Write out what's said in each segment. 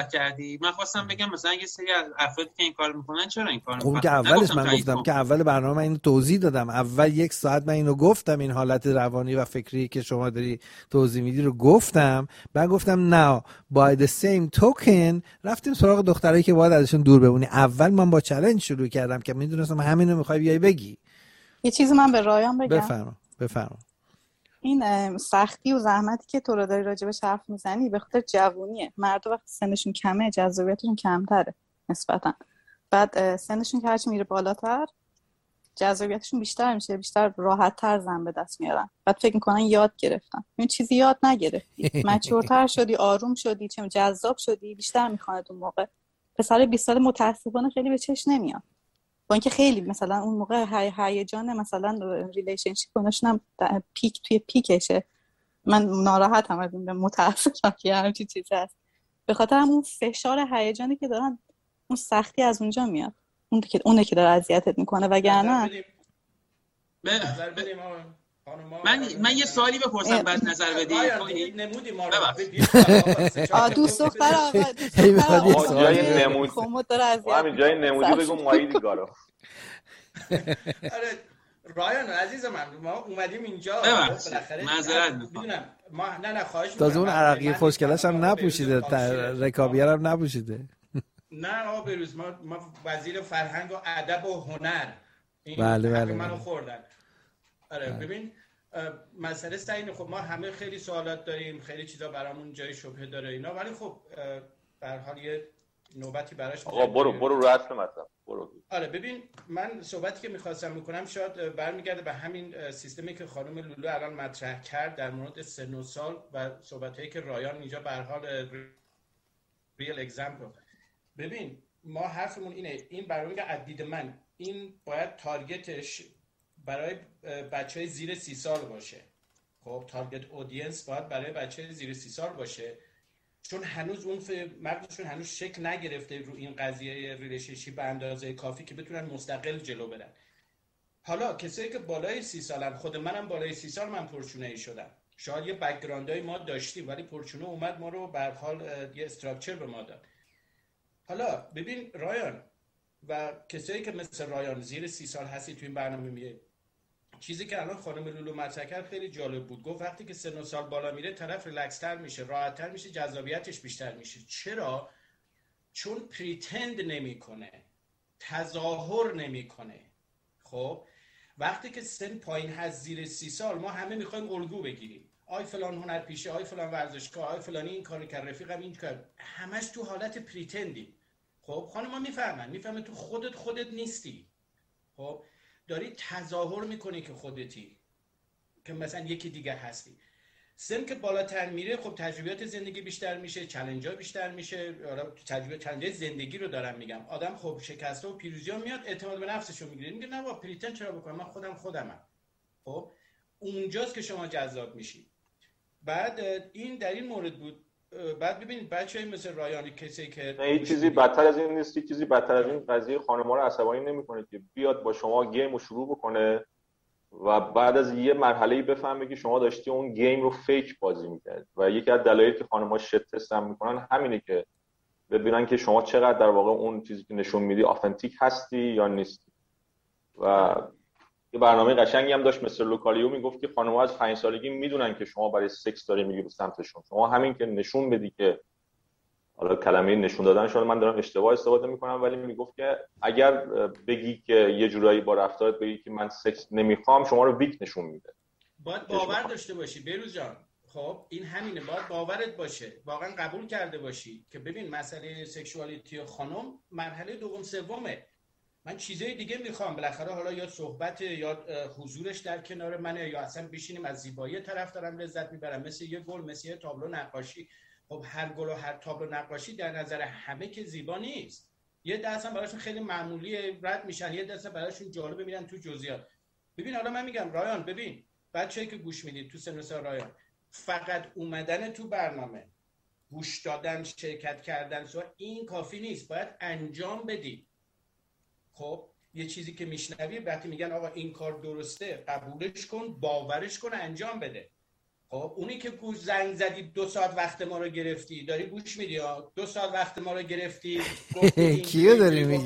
کردی. من خواستم بگم مثلا یه سری از افرادی که این کار میکنن چرا این کار میکنن. خب که اولش من گفتم که اول برنامه من اینو توضیح دادم، اول 1 ساعت من اینو گفتم، این حالت روانی و فکری که شما داری توضیح میدی رو گفتم، بعد گفتم نه by the same token رفتیم سراغ دخترایی که باید ازشون دور بمونی. اول من با چالش شروع کردم که میدونستم همینو میخوای بیای بگی. یه چیزی من به رایان بگم. بفرما. این سختی و زحمتی که تو رو داری راجبش حرف میزنی به خاطر جوونیه. مردا وقتی سنشون کمه جذابیتشون کمتره نسبتا، بعد سنشون که هرچی میره بالاتر جذابیتشون بیشتر میشه، بیشتر راحت‌تر زن به دست میارن. بعد فکر میکنن یاد گرفتن. این چیزی یاد نگرفتی. مچورتر شدی، آروم شدی، چه جذاب شدی، بیشتر میخواد اون موقع. پسر 20 ساله متاسفانه خیلی به چشم نمیاد. با اینکه خیلی مثلا اون موقع هیجان مثلا ریلیشنشیپ کنشون هم توی پیکشه. من ناراحتم از این، متاسفم که همچین چیزی هست. به خاطر اون فشار هیجانی که دارن، اون سختی از اونجا میاد. اونه که داره اذیتت میکنه. وگرنه من یه سوالی بپرسم بعد نظر بدی. نمودی ما رو دوست دختر آقا جای نمودی همین جای نمودی بگو مایی دیگارو. آره رایان عزیز من، ما اومدیم اینجا بالاخره معذرت میدونم ما نه خواهش تازه اون عرقی خوشگلش هم نپوشیده، رکابیه هم نپوشیده. نه آقا بروز ما وزیر فرهنگ و ادب و هنر این بله منو خوردن. آره ببین مسئله سعید، خب ما همه خیلی سوالات داریم، خیلی چیزا برامون جای شبهه داره اینا، ولی خب به هر حال یه نوبتی براش آقا برو رسم مثلا برو. آره ببین من صحبتی که می‌خواستم بکنم شاید برمیگرده به همین سیستمی که خانم لولو الان مطرح کرد در مورد سن و سال و صحبتایی که رایان اینجا به هر حال ریل اگزمپل. ببین ما حرفمون اینه، این برمیگرده از دید من این باید تارگتش برای بچهای زیر 30 سال باشه. خب تارگت اودینس باید برای بچهای زیر 30 سال باشه، چون هنوز اون مغزشون هنوز شکل نگرفته رو این قضیه ریلیشنشیپ به اندازه کافی که بتونن مستقل جلو برن. حالا کسایی که بالای 30 سالن، خود منم بالای 30 سال من پرچونه ای شدم، شاید یه بک‌گراندای ما داشتیم ولی پرچونه اومد ما رو به هر حال یه استراکچر به ما داد. حالا ببین رایان و کسایی که مثل رایان زیر 30 سال هستی تو این برنامه میه، چیزی که الان خانم لولو مطرح کرد خیلی جالب بود. گفت وقتی که سن و سال بالا میره طرف ریلکس‌تر میشه، راحت‌تر میشه، جذابیتش بیشتر میشه. چرا؟ چون پریتند نمیکنه، تظاهر نمیکنه. خب وقتی که سن پایین هست زیر 30 سال ما همه میخوایم الگو بگیریم، آی فلان هنرپیشه، آی فلان ورزشکار، آی فلانی این کارو کرد، رفیقم این کار، همش تو حالت پریتندی. خب خانم‌ها میفهمن تو خودت نیستی. خب داری تظاهر میکنی که خودتی، که مثلا یکی دیگه هستی. سن که بالاتر میره خب تجربیات زندگی بیشتر میشه، چالنج‌ها بیشتر میشه. چالنج زندگی رو دارم میگم. آدم خب شکسته و پیروزی‌ها میاد، اعتماد به نفسش رو میگیره، میگه نه با پریتن چرا بکنم، من خودمم. خب اونجاست که شما جذاب میشی. بعد این در این مورد بود. بعد ببینید بچه‌ای مثل رایانی کسی که هیچ چیزی بدتر از این نیست، چیزی بدتر از این قضیه خانم‌ها رو عصبانی نمی‌کنه که بیاد با شما گیم رو شروع بکنه و بعد از یه مرحله‌ای بفهمه که شما داشتی اون گیم رو فیک بازی می‌کردید. و یکی از دلایلی که خانم‌ها شت تست هم می‌کنن همینه که ببینن که شما چقدر در واقع اون چیزی که نشون میدی آثنتیک هستی یا نیستی. و یه برنامه قشنگی هم داشت مثل لوکالیو میگفت که خانم‌ها از 5 سالگی میدونن که شما برای سکس داری میری به سمتشون، شما همین که نشون بدی که، حالا کلمه نشون دادن شاید من دارم اشتباه استفاده میکنم، ولی میگفت که اگر بگی که یه جورایی با رفتارت بگی که من سکس نمیخوام، شما رو ویک نشون میده. باید باور داشته باشی بروز جان. خب این همینه، باید باورت باشه، واقعا قبول کرده باشی که ببین مسئله سکشوالیتی خانم مرحله دوم سومه. من چیزای دیگه میخوام بالاخره، حالا یا صحبت یا حضورش در کنار منه، یا اصلا بشینیم از زیبایی طرف دارم لذت میبرم، مثل یه گل، مثل یه تابلو نقاشی. خب هر گل و هر تابلو نقاشی در نظر همه که زیبا نیست. یه دسته براشون خیلی معمولی رد میشن، یه دسته براشون جالبه میرن تو جزئیات. ببین حالا من میگم رایان، ببین بچه‌ای که گوش میدید تو سن سال رایان، فقط اومدن تو برنامه، گوش دادن، شرکت کردن این کافی نیست، باید انجام بدی. خب یه چیزی که میشنوی وقتی میگن آقا این کار درسته، قبولش کن، باورش کن، انجام بده. خب اونی که گوش زنگ زدی 2 ساعت وقت ما رو گرفتی، داری گوش میدی 2 ساعت وقت ما رو گرفتی، کیو داری میگی؟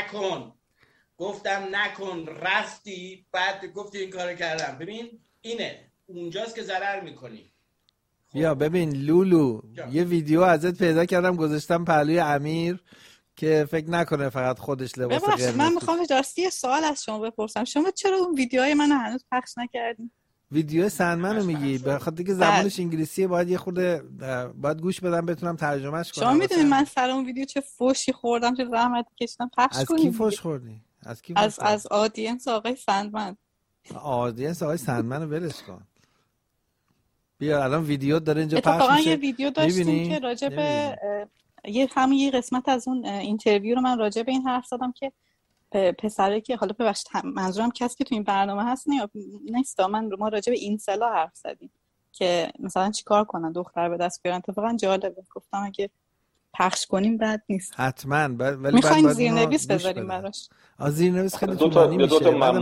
گفتم نکن رفتی، بعد گفتی این کارو کردم. ببین اینه اونجاست که ضرر میکنی. بیا ببین لولو یه ویدیو ازت پیدا کردم گذاشتم پهلوی امیر که فکر نکنه فقط خودش لباس قرمز. من میخوام راستی سوال از شما بپرسم، شما چرا اون ویدیوهای منو هنوز پخش نکردین؟ ویدیو سندمنو میگی؟ به خاطر که زبانش انگلیسیه، باید یه خورده باید گوش بدم بتونم ترجمهش کنم. شما میدونید من سر اون ویدیو چه فوشی خوردم، چه زحمتی کشیدم پخش کنم. از کی فوش خوردی؟ از آدینس آقای سندمن. آدینس آقای سندمنو ولش کن. بیا الان ویدیو داره اینجا پخش میشه. اتفاقا یه ویدیو داشتیم که راجع به یه قسمت از اون اینترویو رو من راجع به این حرف زدم که پسره که حالا ببخشید منظورم کسی که تو این برنامه هست نیست، ما راجع به اینسلا حرف زدیم که مثلا چیکار کنن دختر به دست بیارن. اتفاقا جالبه، گفتم اگه پخش کنیم بد نیست. حتما ولی میخوایم زیرنویس بذاریم براش. زیرنویس خیلی طولانی میشه. دو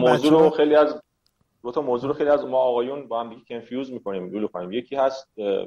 تا موضوع رو خیلی از ما آقایون با هم دیگه کنفیوز میکنیم لولو خانم. یکی هست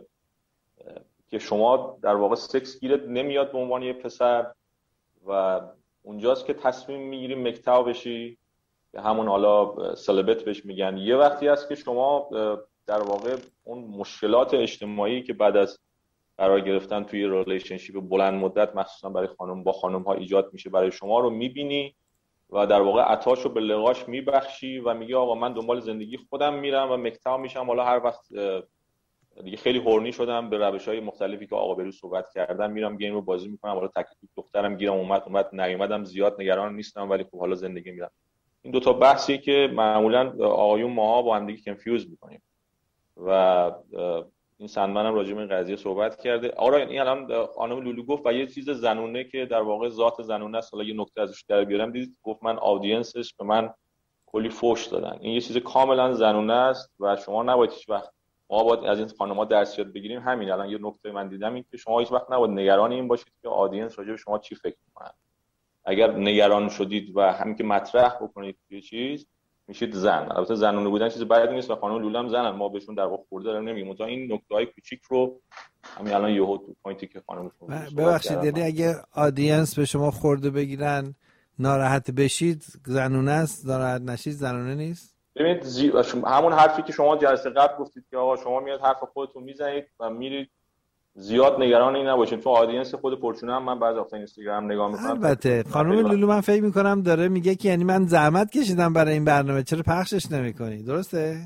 که شما در واقع سکس گیرت نمیاد به عنوان یه پسر و اونجاست که تصمیم میگیری مکتاو بشی، که همون حالا سلبت بهش میگن. یه وقتی هست که شما در واقع اون مشکلات اجتماعی که بعد از قرار گرفتن توی ریلیشنشیپ بلند مدت مخصوصا برای با خانم ها ایجاد میشه برای شما رو میبینی و در واقع عطاشو به لقاش میبخشی و میگی آقا من دنبال زندگی خودم میرم و مکتاو میشم. حالا هر وقت دیگه خیلی هورنی شدم به روش‌های مختلفی که آقا بروی صحبت کردن میرم گیم رو بازی میکنم، حالا تک دخترم گیرم اومد نیومدم زیاد نگران نیستم، ولی خب حالا زندگی میرم. این دو تا بحثی که معمولا آقایون ماها با هم دیگه کنفیوز میکنیم و این سندمن هم راجع به این قضیه صحبت کرده. آره این الان خانم لولو گفت و یه چیز زنونه که در واقع ذات زنونه است. حالا یه نکته ازش در بیارم، دیدید گفت من آدینسش به من کلی فوش دادن. این یه چیز کاملا زنونه است و شما نباید هیچ وقت، ما باید از این خانم‌ها درس یاد بگیریم. همین الان یه نکته من دیدم این که شما هیچ وقت نباید نگران این باشید که آدینس راجع به شما چی فکر می‌کنه. اگر نگران شدید و همین که مطرح بکنید یه چیز میشید زن. البته زنونه بودن چیز بدی نیست و خانم لولا هم زنن، ما بهشون در واقع خورده داریم نمیگیم. تا این نکته‌های کوچیک رو همین الان یهو تو پوینتی که خانم ببخشید یعنی اگه آدینس به شما خورده بگیرن ناراحت بشید زنونه است، ناراحت نشید زنونه نیست. ببینید همون حرفی که شما جلسه قبل گفتید که آقا شما میاد حرف خودتون میزنید و میرید، زیاد نگران این نباشید. تو آدینس خود پرچونه هم من بعضی وقتا اینستاگرام نگاه میکنم. البته خانم لولو من فکر میکنم داره میگه که یعنی من زحمت کشیدم برای این برنامه، چرا پخشش نمیکنی؟ درسته؟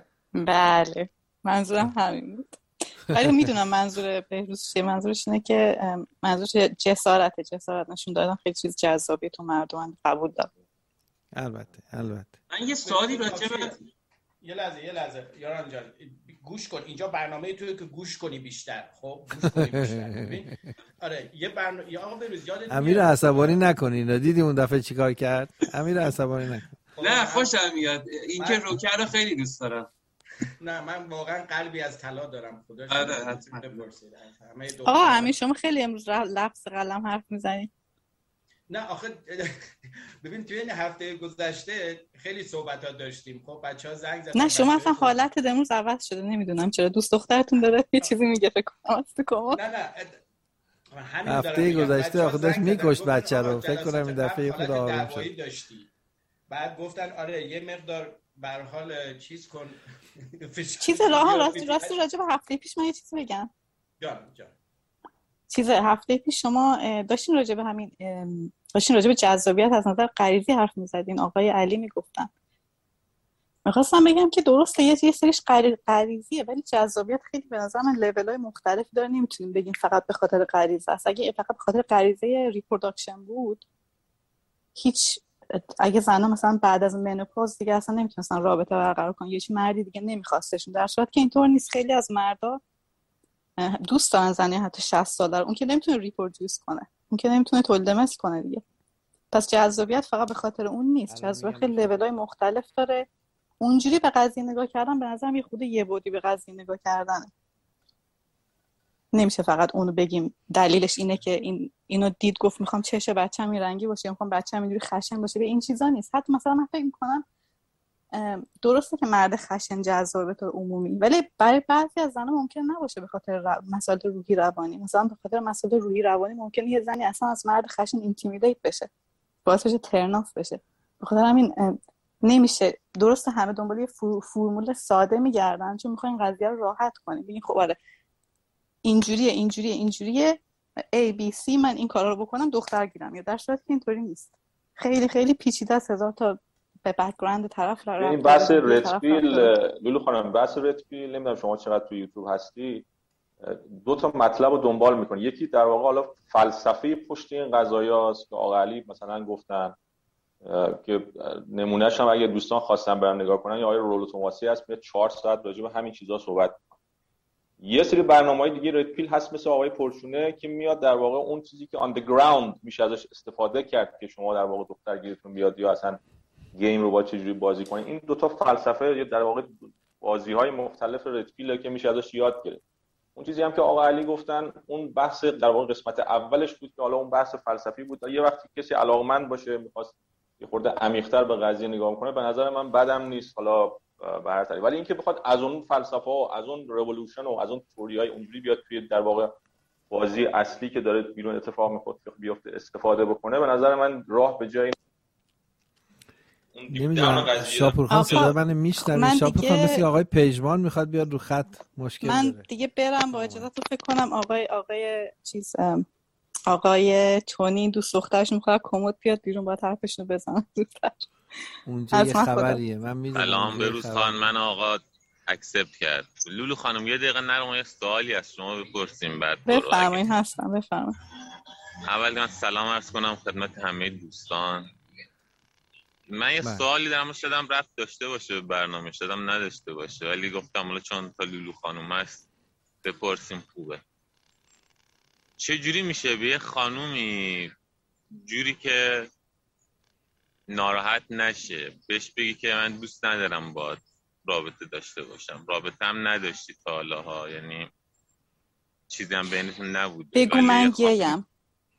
بله منظورم همین بود. ولی میدونم منظور بهروز چیه. منظورش اینه که منظورش جسارت نشون دادن خیلی چیز جذابی تو مردم قبول دارم. البته من یه سوالی راجع به یه لحظه یاران جان گوش کن، اینجا برنامه توئه که گوش کنی بیشتر. خب گوش کنی بیشتر. ببین آره یه برنامه یا آقا بروز یادت امیر عصبانی نکنین. دیدی اون دفعه چیکار کرد؟ امیر عصبانی نکن. نه خوشم میاد اینکه روکر رو خیلی دوست دارم. نه من واقعا قلبی از طلا دارم خدا. آره حتما. آقا امیر شما خیلی امروز لفظ قلم حرف میزنی. نه آخه ببین توی این هفته گذشته خیلی صحبت‌ها داشتیم. خب بچه‌ها زنگ زدن. نه شما اصلا حالت امروز عوض شده، نمیدونم چرا. دوست دخترتون داره یه چیزی میگه فکر کنم است کما. نه هفته گذشته آخه داشت میکشت بچه رو. فکر کنم این دفعه خود آروم شد. بعد گفتن آره یه مقدار به هر حال چیز کن. چیز راستی راجع به هفته پیش من یه چیزی بگم. جان چیز هفته پیش شما داشتین راجع به جذابیت از نظر غریزی حرف می‌زدین. آقای علی میگفتن. می‌خواستم بگم که درسته یه سریش غریزیه ولی جذابیت خیلی به نظر من لول‌های مختلفی داره. نمیتونیم بگیم فقط به خاطر غریزه است. اگه فقط به خاطر غریزه ریپروداکشن بود اگه زن‌ها مثلا بعد از منوپوز دیگه اصلا نمیتونستن رابطه برقرار کنن، یه مردی دیگه نمیخواستشون، در صورتی که اینطور نیست. خیلی از مردا دوست دارن زنی حتی 60 ساله، اون که نمیتونه ریپرودوس کنه، اون که نمیتونه تولید مثل کنه دیگه. پس جذابیت فقط به خاطر اون نیست. جذابیت خیلی لول‌های مختلف داره. اونجوری به قضیه نگاه کردن به نظرم یه خود یه بعدی به قضیه نگاه کردنه. نمیشه فقط اونو بگیم دلیلش اینه که اینو دید گفت میخوام چش بچه‌م این رنگی باشه، میخوام بچه‌م اینجوری خشن باشه. به این چیزا نیست. حتی مثلا من فکر میکنم درسته که مرد خشن جذابه به طور عمومی، ولی برای بعضی از زنها ممکن نباشه به خاطر مسائل روحی روانی. مثلا به خاطر مسائل روحی روانی ممکنه یه زنی اصلا از مرد خشن اینتیمیدیت بشه، باعث بشه ترن آف بشه. به خاطر همین نمیشه. درسته همه دنبال یه فرمول ساده میگردن چون میخواین قضیه رو راحت کنین، ببین خب آره اینجوریه A B C من این کارا رو بکنم دختر گیرم، یا در صورتی که اینطوری نیست. خیلی خیلی پیچیده است، هزار تا به بک‌گراند طرف رفت. این بحث رتپیل لولو خانم، بحث رتپیل نمیدونم شما چقدر تو یوتیوب هستی، دو تا مطلب رو دنبال میکنه. یکی در واقع حالا فلسفه پشت این قضایاست که آقا علی مثلا گفتن که نمونهش هم اگه دوستان خواستن برن نگاه کنن، یا آقای رولو توماسی هست میاد 4 ساعت راجع به همین چیزا صحبت میکنه. یه سری برنامه‌های دیگه رتپیل هست مثل آقای پرچونه که میاد در واقع اون چیزی که آن دی گراوند میشه ازش استفاده کرد که شما در واقع دخترگیریتون بیاد یا اصلا گیم رو با چجوری بازی کنین. این دو تا فلسفه یا در واقع بازی‌های مختلف رتپیل که میشه ازش یاد گرفت. اون چیزی هم که آقا علی گفتن اون بحث در واقع قسمت اولش بود که حالا اون بحث فلسفی بود. یه وقتی کسی علاقمند باشه می‌خواست یه خورده عمیق‌تر به قضیه نگاه کنه، به نظر من بدم نیست حالا به هر طریق. ولی اینکه بخواد از اون فلسفه و از اون رولوشن و از اون تئوری‌های اونجوری بیاد توی در واقع بازی اصلی که داره بیرون اتفاق میفته استفاده بکنه، به نظر من راه به جای نمیدونم. شاپورخان صدا منو میشنوه؟ شاپورخان مثل آقای پیجمان میخواد بیاد رو خط، مشکل داره. من دیگه برم با اجازهتون. فکر کنم آقای تونی دوست دخترش میخواد کمد بیاد بیرون، با طرفشونو بزنن زودتر. اونجا یه خبریه من میدونم. سلام بروز خان، من آقا اکسپت کرد. لولو خانم یه دقیقه نرم، یه سوالی از شما بپرسیم بعد بفرمایید. هستم، بفرمایید. اول من سلام عرض کنم خدمت همه دوستان. من یه سوالی دارم، شدم ربط داشته باشه به برنامه، شدم نداشته باشه، ولی گفتم حالا چون تا لولو خانم هست بپرسیم خوبه. چه جوری میشه به یه خانومی جوری که ناراحت نشه بهش بگی که من دوست ندارم باهات رابطه داشته باشم؟ رابطه هم نداشتی تا حالا ها، یعنی چیزی هم بینتون نبود. بگو من گیم.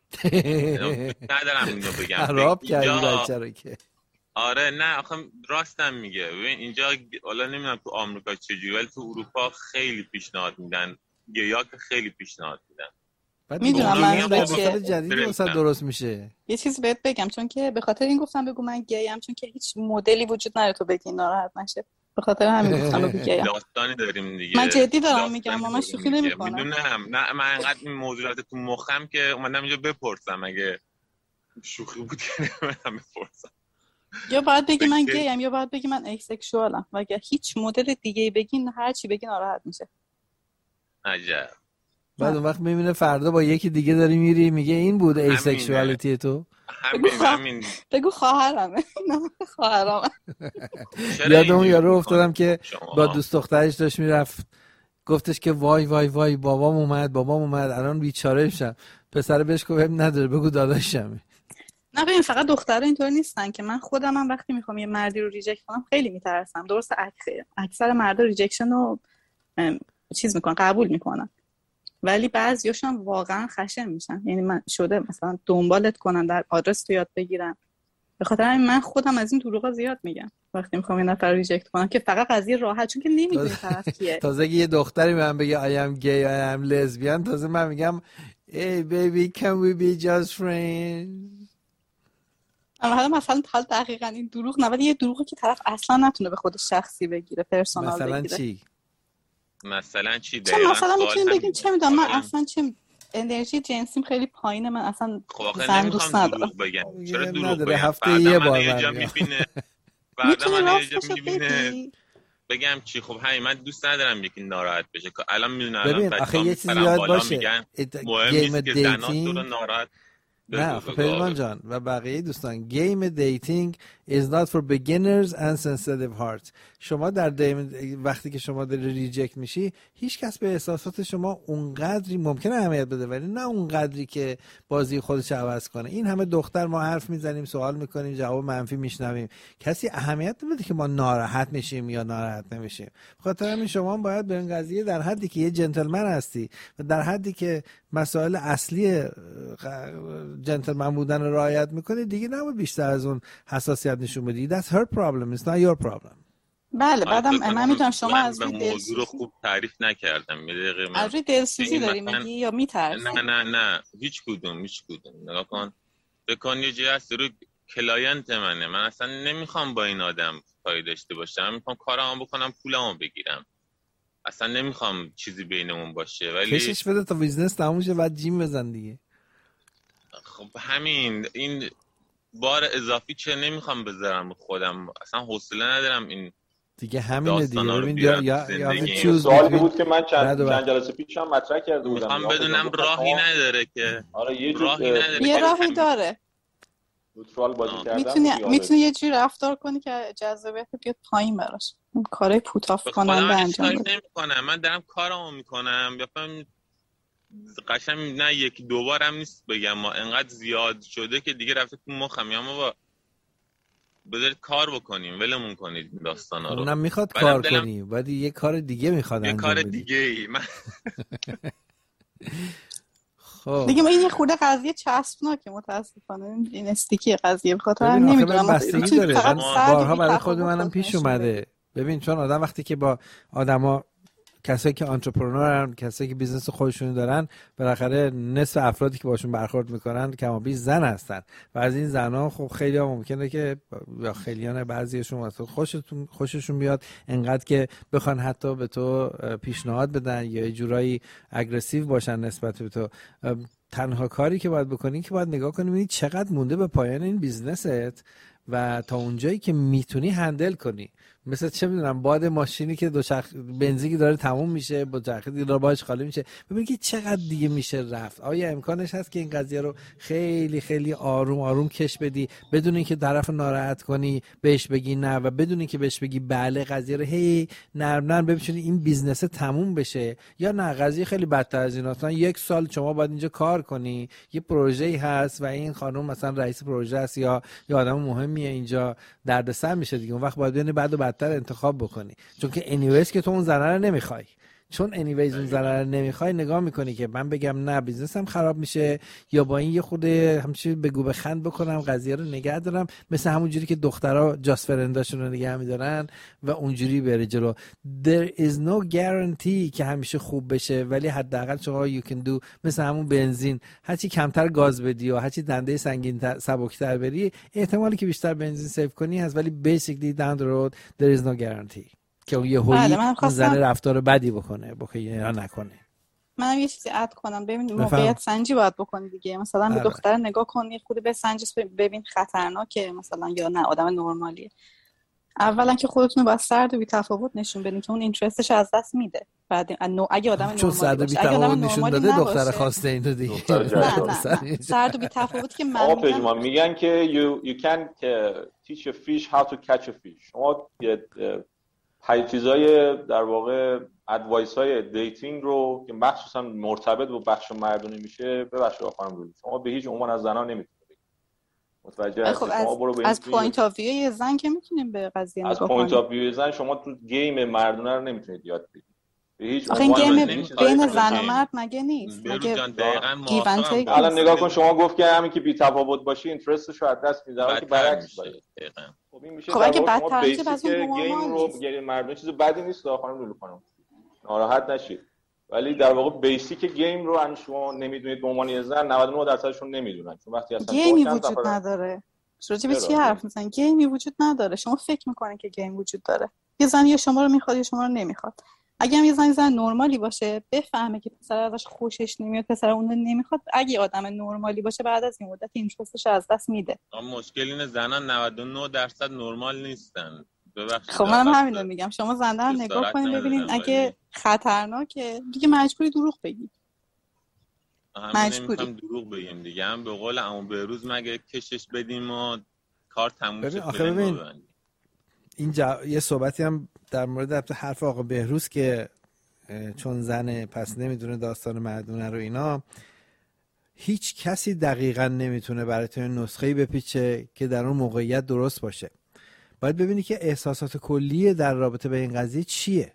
ندارم اینو بگم. خراب کردی بچه رو که. آره نه آخه راستم میگه. ببین اینجا حالا نمیدونم تو آمریکا چجوری، ولی تو اروپا خیلی پیشنهاد میدن، گیا که خیلی پیشنهاد میدن. میدونم من در مثال جدیدی مثلا درست میشه. یه چیز بهت بگم، چون که به خاطر این گفتم بگو من گیم، چون که هیچ مدلی وجود نداره تو بگی ناراحت نشه، به خاطر همین گفتم بگو گیم. داستانی داریم دیگه. من جدی دارم میگم، من شوخی نمیکنم. میدونم نه من انقدر این موضوعات تو مخم که اومدم اینجا بپرسم، اگه شوخی بود که من بپرسم. یا باید بگی من گیم یا باید بگی من ایسکشوالم، و اگه هیچ مدل دیگه بگین هر چی بگی ناراحت میشه. عجب. بعد اون وقت میبینه فردا با یکی دیگه داری میری میگه این بود ایسکشوالیتی تو. همین بگو خواهرمه. خواهرمه. یادم اون یارو افتادم که با دوست دخترش داشت میرفت، گفتش که وای وای وای بابام اومد الان بیچاره میشم. پسر بهش گفت نداره بگو داداشمه. نه ببین فقط دخترها اینطور نیستن که من خودم هم وقتی میخوام یه مردی رو ریجکت کنم خیلی میترسم. درسته اکثر مردا ریجکشن رو میکنن، قبول میکنن، ولی بعضیاشون واقعا خشن میشن. یعنی من شده مثلا دنبالت کنن، در آدرس تو یاد بگیرن. به خاطر همین من خودم از این دروغا زیاد میگم وقتی میخوام یه نفر رو ریجکت کنم، که فقط قضیه راحت، چون که نمیدونی طرف کیه. تازه اگه یه دختری من بگه I am gay I am lesbian، تازه من میگم hey baby can we be just friends. اما حالا مثلا دقیقاً این دروغ نه، ولی یه دروغی که طرف اصلا نتونه به خودش شخصی بگیره، پرسونال بگیره. مثلا چی چه مثلا میتونیم بگیم چه میدونم من اصلا چه انرژی جنسیم خیلی پایینه، من اصلا زن دوست ندارم. چرا دروغ بگم؟ هفته یه بار میبینه بعدا من یه جا میبینه بگم چی؟ خب همین من دوست ندارم یکی ناراحت بشه. که الان میدونم ببین آخه یه چیزی یاد باشه، گیم دیتینگ نه خب پیمان جان و بقیه دوستان، گیم دیتینگ is not for beginners and sensitive hearts. شما در وقتی که شما داری ریجکت میشی، هیچ کس به احساسات شما اونقدری ممکنه اهمیت بده، ولی نه اونقدری که بازی خودش عوض کنه. این همه دختر ما حرف میزنیم، سوال میکنیم، جواب منفی میشنویم، کسی اهمیت نمیده که ما ناراحت میشیم یا ناراحت نمیشیم. بخاطر همین شما باید به این قضیه در حدی که یه جنتلمن هستی و در حدی که مسائل اصلی جنتلمن بودن رو رعایت میکنی دیگه نباید بیشتر از اون حساسیت نشون بدی. That's her problem, it's not your problem. بله بعدم من میدونم شما از روی موضوع رو خوب تعریف نکردم. یه دقیقه از روی دلسوزی داری میگی یا میترسی؟ نه هیچ کدوم. نگاه کن، بکن یه جایی هست رو کلاینت منه، من اصلا نمیخوام با این آدم کاری داشته باشم، میخوام کارامو بکنم پولمو بگیرم، اصلا نمیخوام چیزی بینمون باشه. ولی کشش بده تا بیزنس تموم شه بعد جیم بزن دیگه. خب همین این بار اضافی چه نمیخوام بذارم خودم، اصلا حوصله ندارم این دیگه همینه دیگه. ببین یا سوالی بود که من چند جلسه پیشم مطرح کرده بودم، میخوام بدونم راهی نداره که یه راهی داره. نوترال بازی کردن میتونی یه جوری رفتار کنی که جذابیت بیاد پایین براش، کارهای پوتاف کننده انجام بده. نمی‌کنم، من دارم کارامو میکنم، بفهم قشنگ نه یکی دو بارم نیست بگم ما انقدر زیاد شده که دیگه رفته تو مخم، یا ما بذارید کار بکنیم ولمون کنید این داستانا رو. اونم میخواد کار کنی ولی یه کار دیگه میخواد انجام بدی. یه کار دیگه ای من خب دیگه این یه خورده قضیه چسبناکه متاسفانه، این استیکی قضیه بخاطر نمیدونم بستگی داره. بارها برای خود منم پیش اومده. ببین چون آدم وقتی که با آدما کسایی که آنترپرنورن، کسایی که بیزنس خودشون دارن، بالاخره نصف افرادی که باشون برخورد میکنن کما بیش زن هستن و از این زنا خب خیلی ها ممکنه که یا خیلیان بعضیشون مثلا خوششون بیاد انقدر که بخوان حتی به تو پیشنهاد بدن یا یه جورایی اگریسیو باشن نسبت به تو. تنها کاری که باید بکنی که باید نگاه کنی ببینی چقدر مونده به پایان این بیزنست و تا اونجایی که میتونی هندل کنی. مثلا چه میدونم باد ماشینی که بنزینی داره تموم میشه، با چرخه دیگه داره باهاش خالی میشه، ببین که چقدر دیگه میشه رفت. آیا امکانش هست که این قضیه رو خیلی خیلی آروم آروم کش بدی بدون اینکه طرف ناراحت کنی، بهش بگی نه و بدون اینکه بهش بگی بله، قضیه رو هی نرم نرم ببینی این بیزنس تموم بشه؟ یا نه قضیه خیلی بدتر از این است، مثلا 1 سال شما باید اینجا کار کنی، یه پروژه‌ای هست و این خانم مثلا رئیس پروژه است یا آدم مهمیه اینجا، دردسر میشه دیگه. اون وقت باید ببینی بعد بعدتر انتخاب بکنی، چون که انیویز که تو اون ضرر رو نمیخوای، چون انیویز اون ضرر رو نمیخوای نگاه میکنی که من بگم نه بیزنسم خراب میشه یا با این یه خود همچین بگو بخند بکنم قضیه رو نگه دارم، مثل همون جوری که دخترها جاست فرنداشون رو نگه میدارن و اونجوری بره جلو. there is no guarantee که همیشه خوب بشه، ولی حداقل شما you can do مثل همون بنزین، هرچی کمتر گاز بدی و هرچی دنده سنگین سبکتر بری احتمالی که بیشتر بنزین سیو کنی هست، ولی basically down the road there is no guarantee که یه هویی زن رفتار بدی بکنه یا نکنه. منم یه چیزی اد کنم. ببین موقعیت سنجی باید بکنی دیگه. مثلا به دختر نگاه کنی، خود به سنجی ببین خطرناکه مثلا یا نه آدم نرمالیه. اولا که خودتون رو با سرد و بی تفاوت نشون بدین که اون اینترستش از دست میده. بعد اگه آدم نرمالی باشه، اگه آدم نشون داده دختر خواسته اینو دیگه. نه سرد و بی تفاوت که من میگن که you can teach a fish how to catch a fish. شما چیزای در واقع ادوایس های دیتینگ رو که مخصوصا مرتبط با بخش مردونه میشه ببخشید خانم روی شما به هیچ عنوان از زنا نمیتونید متوجه هستید. شما برو به از پوینت آف ویو یه زن که میتونیم به قضیه نگاه کنیم. از پوینت آف ویو زن شما تو گیم مردونه رو نمیتونید یاد بگیرید. به هیچ عنوان گیم بین زن و مرد مگه نیست؟ مگه گیون تیک؟ الان نگاه کن شما گفت که همین که بی تفاوت باشی اینترستش رو از دست میده، که برعکس باشه. خب این میشه اگه بدتر میشه پس اون گیم رو بگیرید. مردونه چیز بدی نیست خانم لولو خانم، ناراحت نشید، ولی در واقع بیسیک گیم رو ان شما نمیدونید به عنوان زن 99% شون نمیدونن، چون وقتی اصلا گیمی وجود نداره. راجع به چی حرف میزنید؟ گیمی وجود نداره. شما فکر میکنید که گیم وجود داره. یه زن یا شما رو میخواد یا شما رو نمیخواد. اگه هم یه زن نرمالی باشه بفهمه که پسر ازش خوشش نمیاد، پسر اون نمیخواد، اگه آدم نرمالی باشه بعد از این مدت اینترستش از دست میده. مشکل اینه زنان 99% نرمال نیستن. خب منم همین رو میگم. شما زنده رو نگاه کنید ببینید اگه خطرناکه دیگه مجبوری دروغ بگی. مجبوری دروغ بگیم دیگه. هم به قول عمو بهروز مگه کشش بدیم و کار تموم شه. ببین اینجا یه صحبتی هم در مورد حرف آقا بهروز که چون زنه پس نمیدونه داستان مردونه رو اینا، هیچ کسی دقیقاً نمیتونه برای تو نسخه‌ای بپیچه که در اون موقعیت درست باشه. باید ببینی که احساسات کلیه در رابطه به این قضیه چیه.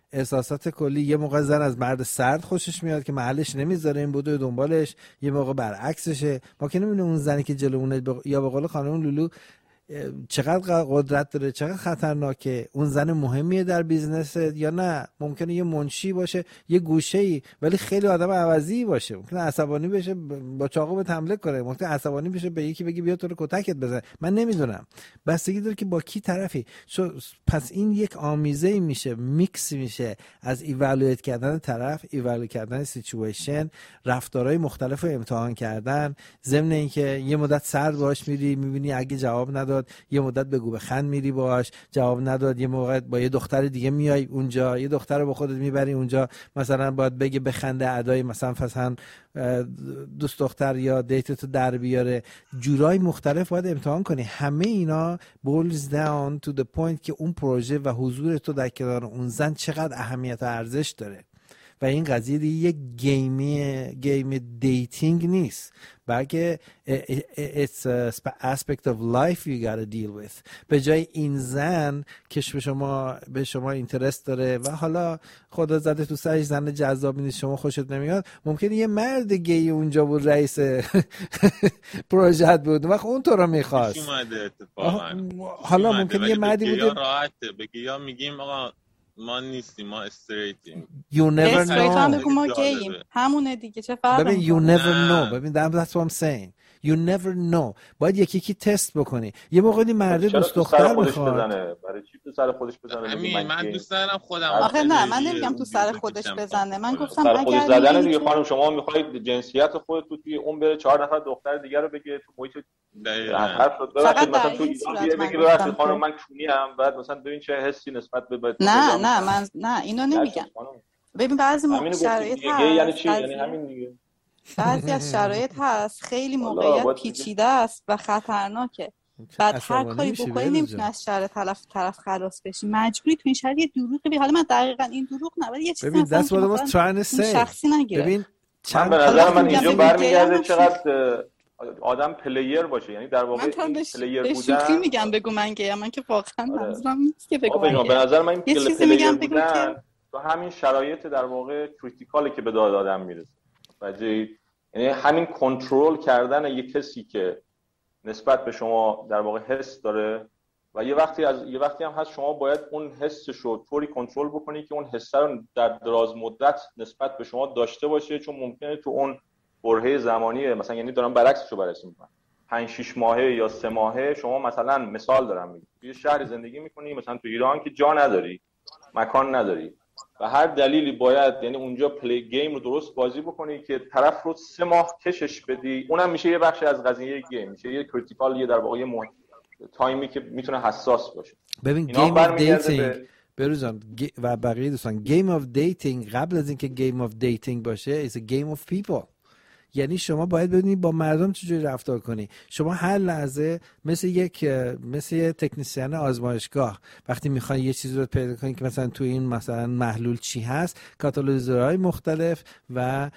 احساسات کلی. یه موقع زن از مرد سرد خوشش میاد که محلش نمیذاره این بوده دنبالش، یه موقع برعکسشه. ما که نمیدونیم اون زنی که جلومونه یا به قول خانم لولو چقدر قدرت داره، چقدر خطرناکه، اون زن مهمیه در بیزنس یا نه. ممکنه یه منشی باشه یه گوشه‌ای ولی خیلی آدم عوضی باشه، ممکنه عصبانی بشه با چاقو به حمله کنه، ممکنه عصبانی بشه به یکی بگی بیا تو رو کتکت بزن. من نمیدونم، بستگی داره که با کی طرفی. پس این یک آمیزه میشه، میکس میشه از ایوالویت کردن طرف، ایوالویت کردن سیچویشن، رفتارهای مختلف رو امتحان کردن، ضمن اینکه یه مدت سرد باش میری میبینی اگه جواب نداد یه مدت بگو بخند میری باش، جواب نداد یه موقع با یه دختر دیگه میای اونجا، یه دختر رو با خودت میبری اونجا، مثلا باید بگه بخنده ادای مثلا دوست دختر یا دیتتو در بیاره. جورای مختلف باید امتحان کنی. همه اینا boils down to the point که اون پروژه و حضور تو در کنار اون زن چقدر اهمیت و ارزش داره. و این قضیه دیگه یک گیم دیتینگ نیست، بلکه it's an aspect of life you gotta deal with. به جای این زن که به شما اینترست داره و حالا خدا زده تو سرش زن جذابی نیست، شما خوشت نمیاد، ممکنه یه مرد گی اونجا بود رئیس پروژه بود و اون تو رو میخواست. حالا ممکنه یه مردی بوده راحته بگی یا میگیم آقا ما نیستیم، ما استریتیم. You never know. ما گیم همونه دیگه، چه فرقی؟ ببین you never know. ببین that's what I'm saying. You never know. باید یکی تست بکنی. یه موقع این مرد دوست دختر میخواد. برای چی تو سر خودش بزنه؟ من دوست دارم خودم. آخه نه، من نمیگم تو سر خودش بزنه. من گفتم سر خودش زدن دیگه. خانم شما میخواید جنسیت خودت توی اون بره 4 نفر دختر دیگه رو بگه تو محیط فقط مثلا تو ایران بگه ببخشید خانم من کونی ام، بعد مثلا ببین چه حسی نسبت به نه من نه اینو نمیگم. ببین بعضی موقع شرایط هست یعنی چی؟ یعنی همین دیگه. بعضی از شرایط هست خیلی موقعیت پیچیده است و خطرناکه. بعد هر کاری بکنی نمیتونی از شر طرف خلاص بشی، مجبوری تو این شرایط یه دروغی بگی. حالا من دقیقاً این دروغ نه ولی یه چیزی ببین that's what I was trying to say. شخصی نگیره. ببین من به نظر من اینجا برمیگرده چقدر آدم پلیر باشه، یعنی در واقع پلیر بودن. شوخی میگم بگو من گیم، من که واقعا منظورم نیست که بگو من به نظر من این پلیر بودن تو همین شرایط در واقع کریتیکالی که به داد آدم میرسه. یعنی همین کنترل کردن یک کسی که نسبت به شما در واقع حس داره و یه وقتی هم هست شما باید اون حسش رو طوری کنترل بکنی که اون حس رو در دراز مدت نسبت به شما داشته باشه، چون ممکنه تو اون برهه زمانی مثلا، یعنی دارم برعکسش رو بررسی میکنم، 5-6 ماهه یا 3 ماهه شما مثلا مثال دارم میگم یه شهر زندگی میکنی مثلا تو ایران که جا نداری، مکان نداری و هر دلیلی باید یعنی اونجا پلی گیم رو درست بازی بکنی که طرف رو 3 ماه کشش بدی، اونم میشه یه بخشی از قضیه گیم، میشه یه کریتیکال، یه در واقع یه تایمی که میتونه حساس باشه. ببین گیم اف دیتینگ بروزان و بقیه دوستان، گیم اف دیتینگ قبل از اینکه گیم اف دیتینگ باشه is a game of people. یعنی شما باید ببینید با مردم چجوری رفتار کنی. شما هر لحظه مثل یک تکنیسیان آزمایشگاه وقتی میخوای یه چیزی رو پیدا کنی که مثلا تو این مثلا محلول چی هست، کاتالیزورهای مختلف و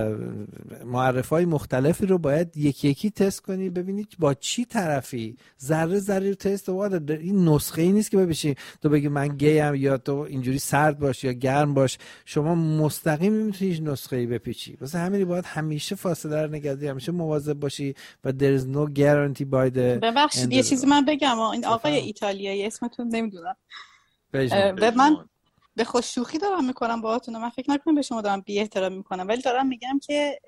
معرفهای مختلفی رو باید یکی تست کنی ببینید با چی طرفی، ذره ذره تست. و این نسخه ای نیست که ببینی تو بگی من گیم یا تو اینجوری سرد باش یا گرم باش. شما مستقیم نمیتونی هیچ نسخه ای بپیچی. واسه همین باید همیشه فاصله رو نگه داری، همیشه مواظب باشی و there is no guarantee by the. ببخشید یه چیزی من بگم، این آقای ایتالیایی اسمتون نمیدونم، من به خود شوخی دارم میکنم باهاتون، من فکر نکنم به شما دارم بی احترامی میکنم، ولی دارم میگم که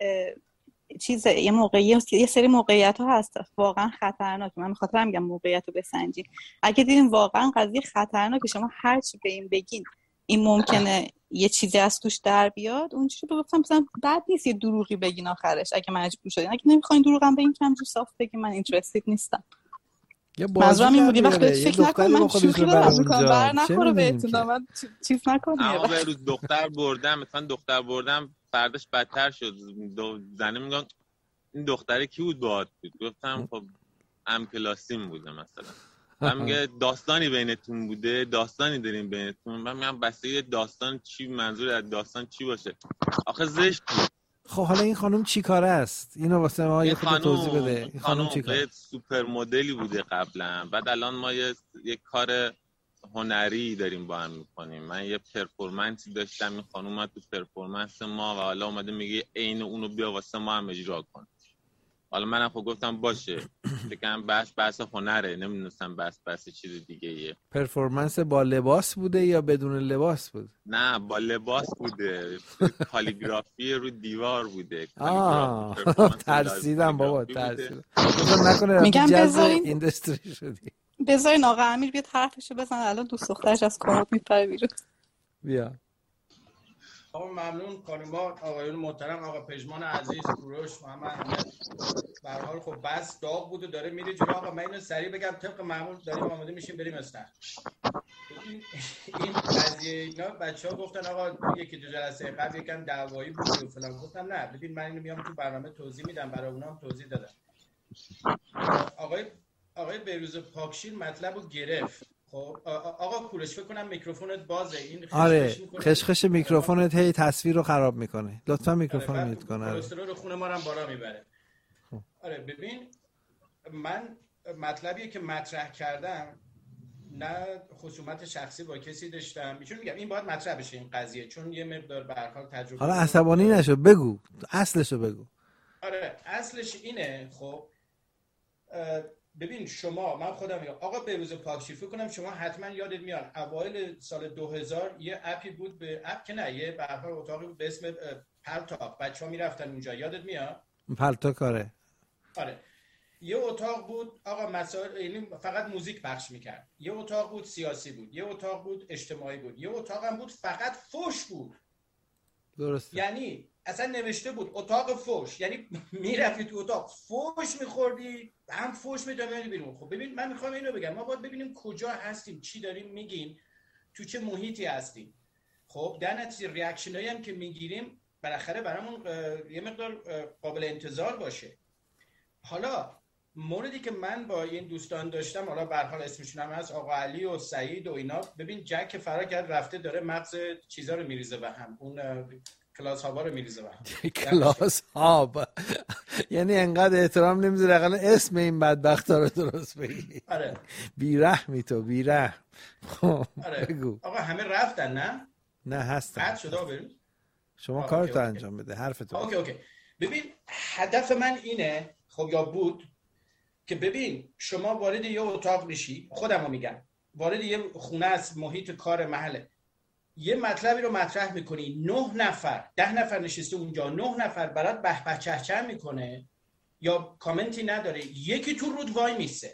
یه سری موقعیت ها هست واقعا خطرناک. من میخاطرم میگم موقعیت رو بسنجین. اگه دیدین واقعا قضیه خطرناکه، شما هر چی به این بگین این ممکنه یه چیزی از توش در بیاد، اونجوری بگفتم مثلا بد نیست یه دروغی بگین آخرش اگه مجبور شدین. اگه نمیخواین دروغم بگین که همینجوری صاف بگین من اینترستید نیستم. منظورم این بودی وقتی فکر نکن من شوخی دارم میکنم بر نخوره بهتون، من چیز نکنم. اما به روز دختر بردم مثلا دختر بردم فرداش بدتر شد. زنه میگن این دختره کی بود باهات بود؟ گفتم خب ام کلاسیم بوده مثلا. من میگه داستانی بینتون بوده، داستانی داریم بینتون. من میگم بسته داستان چی، منظور از داستان چی باشه؟ آخه زشت. خب حالا این خانم چی کاره است؟ اینو واسه ما یه خود توضیح بده. این خانم چی کاره؟ سوپر مدلی بوده قبلا، بعد الان ما یه کار هنری داریم با هم میکنیم. من یه پرفورمنسی داشتم، این خانم اومد تو پرفورمنس ما و حالا اومده میگه عین اونو بیا واسه ما هم اجرا کن. حالا منم خب گفتم باشه، فکرم بحث هنره، نمیدونستم بحث چیز دیگه ایه. پرفورمنس با لباس بوده یا بدون لباس بود؟ نه با لباس بوده، کالیگرافی رو دیوار بوده. ترسیدم بابا، ترسیدم نکنه میگم بذارین اینداستری شدی. بذارین آقا امیر بیاد حرفشو بزن، الان دوست دخترش از کمد میپره بیرون. بیا. آقا ممنون خانوما، آقایون محترم، آقا پژمان عزیز، کوروش، محمد. به هر حال خب بس داغ بود و داره میره جلو. آقا من اینو سریع بگم، طبق معمول داریم آماده میشیم بریم استخر. این قضیه اینا بچه‌ها گفتن آقا یکی دو جلسه قبل یکم دعوایی بود و فلان. گفتم نه ببین من اینو میام تو برنامه توضیح میدم، برای اونام توضیح دادم. آقای بهروز پاکشیر مطلبو گرفت. خب آقا کوروش فکر کنم میکروفونت بازه. این آره خشخش میکروفونت هی تصویر رو خراب میکنه. لطفا میکروفون میوت کن. کلسترول خون ما رو هم بالا میبره. آره ببین من مطلبیه که مطرح کردم نه خصومت شخصی با کسی داشتم، میگم این باید مطرح بشه این قضیه، چون یه مقدار به هر حال تجربه. حالا عصبانی نشو، بگو اصلشو بگو. آره اصلش اینه. خب ببین شما، من خودم میگم آقا بهروز پاکشیر، فکر کنم شما حتما یادت میاد اوایل سال 2000 یه اپی بود، به اپ که نه، یه به هر حال اتاقی بود به اسم پلتاک، بچه‌ها میرفتن اونجا، یادت میاد؟ پلتاک آره. یه اتاق بود آقا مسائل، یعنی فقط موزیک پخش میکرد. یه اتاق بود سیاسی بود، یه اتاق بود اجتماعی بود، یه اتاق هم بود فقط فوش بود. درسته. یعنی اصلا نوشته بود اتاق فوش، یعنی میرفتی تو اتاق فوش میخوردی، هم فوش میدادن بیرون. خب ببین من میخوام اینو بگم، ما باید ببینیم کجا هستیم، چی داریم میگیم، تو چه محیطی هستیم. خب در نتیجه ریاکشنایی هم که میگیریم بالاخره برامون یه مقدار قابل انتظار باشه. حالا موردی که من با این دوستان داشتم، حالا به هر حال اسمشون هم هست، آقا علی و سعید و اینا، ببین جک فرار کرد رفته داره مغز چیزا رو میریزه به هم، اون کلاس هابا رو میریزه به هم. کلاس هاب یعنی انقدر احترام نمیذاره اقلا اسم این بدبختا رو درست بگی. آره بیرحمی تو، بیرحم. آره بگو. آقا همه رفتن نه هستن. قطع شده بریم. شما کارتو انجام بده، حرفتو. اوکی. ببین هدف من اینه، خب یا بود که ببین شما وارد یه اتاق میشی، خودمو میگم، وارد یه خونه است، محیط کار، محله، یه مطلبی رو مطرح میکنی، 9 نفر 10 نفر نشسته اونجا، 9 نفر برات به به چه چه میکنه یا کامنتی نداره، یکی تو رود وای میسه.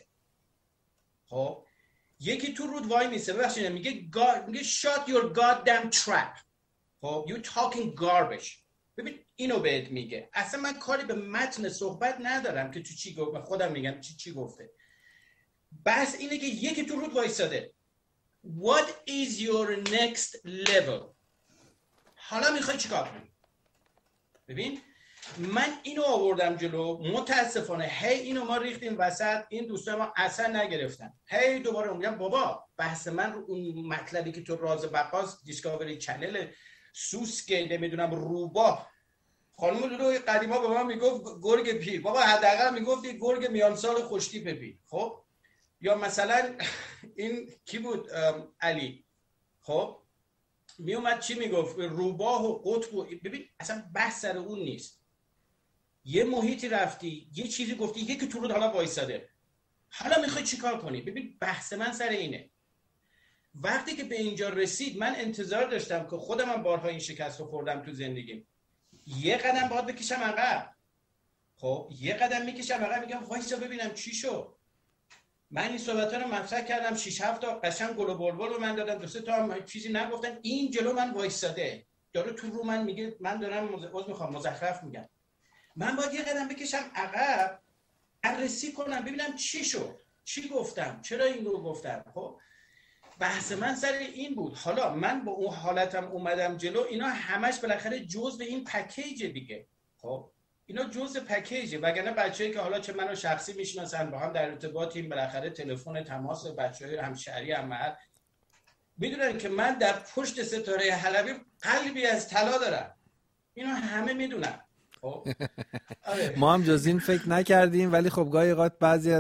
خب یکی تو رود وای میسه، ببخشید میگه shut your goddamn trap. خب you talking garbage. ببین اینو بهت میگه. اصلا من کاری به متن صحبت ندارم که تو چی گفت، خودم میگم چی گفته. بس اینه که یکی تو رود وایساده. What is your next level؟ حالا میخوای چیکار کنی؟ ببین من اینو آوردم جلو، متاسفانه اینو ما ریختیم وسط، این دوستان ما اصلا نگرفتن. دوباره میگم بابا بحث من رو اون مطلبی که تو راز بقاس دیسکاوری چنل سوسکه نمیدونم روباه، خانم لولو قدیما به من میگفت گرگ پیر، بابا حداقل میگفتی گرگ میان سال خوشتیپ پیر. خب یا مثلا این کی بود، علی، خب میومد چی میگفت، روباه و قطب. ببین اصلا بحث سر اون نیست. یه محیطی رفتی، یه چیزی گفتی، یکی تو رو حالا وایساده، حالا میخوای چیکار کنی؟ ببین بحث من سر اینه. وقتی که به اینجا رسید من انتظار داشتم که خودم هم بارها این شکست رو خوردم تو زندگیم، یه قدم باید بکشم عقب. خب یه قدم میکشم عقب، میگم وایسا ببینم چی شد. من این صحبت‌ها رو مطرح کردم، 6-7 تا قشنگ گل و بلبل رو من دادم، 2-3 تا هم چیزی نگفتن، این جلو من وایساده داره تو رو من میگه من دارم مزخرف میگم. من باید یه قدم بکشم عقب، بررسی کنم ببینم چی شد، چی گفتم، چرا این رو گفتم. خب بحث من سر این بود. حالا من با اون حالتم اومدم جلو، اینا همش بالاخره جزء این پکیج دیگه. خب اینا جزء پکیجه، وگرنه بچه‌ای که حالا چه منو شخصی میشناسن، با هم در ارتباطیم، بالاخره تلفن تماس بچه‌های همشهری هم محل میدونن که من در پشت ستاره حلبی قلبی از طلا دارم. اینا همه میدونن. خب ما هم جز این فکر نکردیم، ولی خب گاهی اوقات بعضی از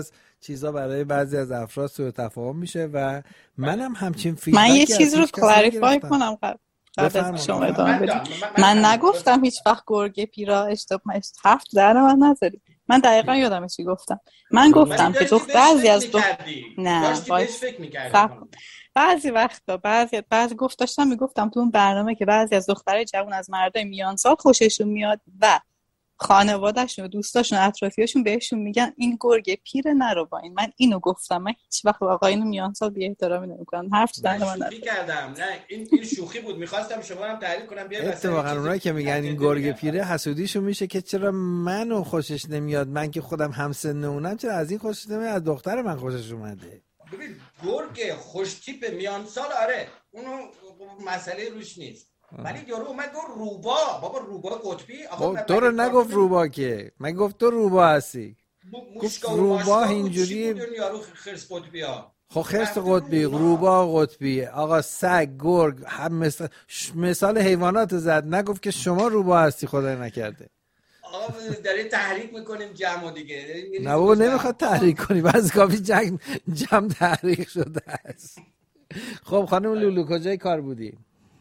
چیزا برای بعضی از افراد سوء تفاهم میشه و منم همچین فیدبکی من یه چیز رو کلاریفای کنم قبل از شما ادامه بدید. من نگفتم هیچ وقت گرگ پیرا اشتباه حرف در من نذاری. من دقیقا یادمه چی گفتم. من گفتم که بعضی از نه بعضی وقتا بعضی داشتم میگفتم تو اون برنامه که بعضی از دخترای جوان از مردای میان سال خوششون میاد و خانواده‌شون و دوستاشون و اطرافیاشون بهشون میگن این گرگ پیر نرو با این. من اینو گفتم. من هیچ وقت آقایون میان سال بی احترامی نمیکنم. حرف زدن من شوخی کردم. نه این شوخی بود. میخواستم شما رو هم تحلیل کنم. اتفاقا اونایی که میگن این گرگ پیره حسودیشون میشه که چرا منو خوشش نمیاد، من که خودم همسن اونم، چرا از این خوشش نمیاد، از دختر من خوشش اومده. ببین گرگ خوش تیپ میان سال آره اونو مسئله روش نیست، ولی یارو اومد گفت روبا. بابا روبا قطبی آقا تو رو نگفت روبا که، من گفت تو روبا هستی. گفت روبا اینجوری یارو خرس قطبی ها. خب خرس قطبی، روبا قطبی، آقا سگ، گرگ، هم مثال حیوانات زد، نگفت که شما روبا هستی. خدای نکرده. آقا داره تحریک میکنیم جمع دیگه. نه بابا نمیخواد تحریک کنی، بس کافی جمع تحریک شده است. خب خانم لولو کجای کار بودی؟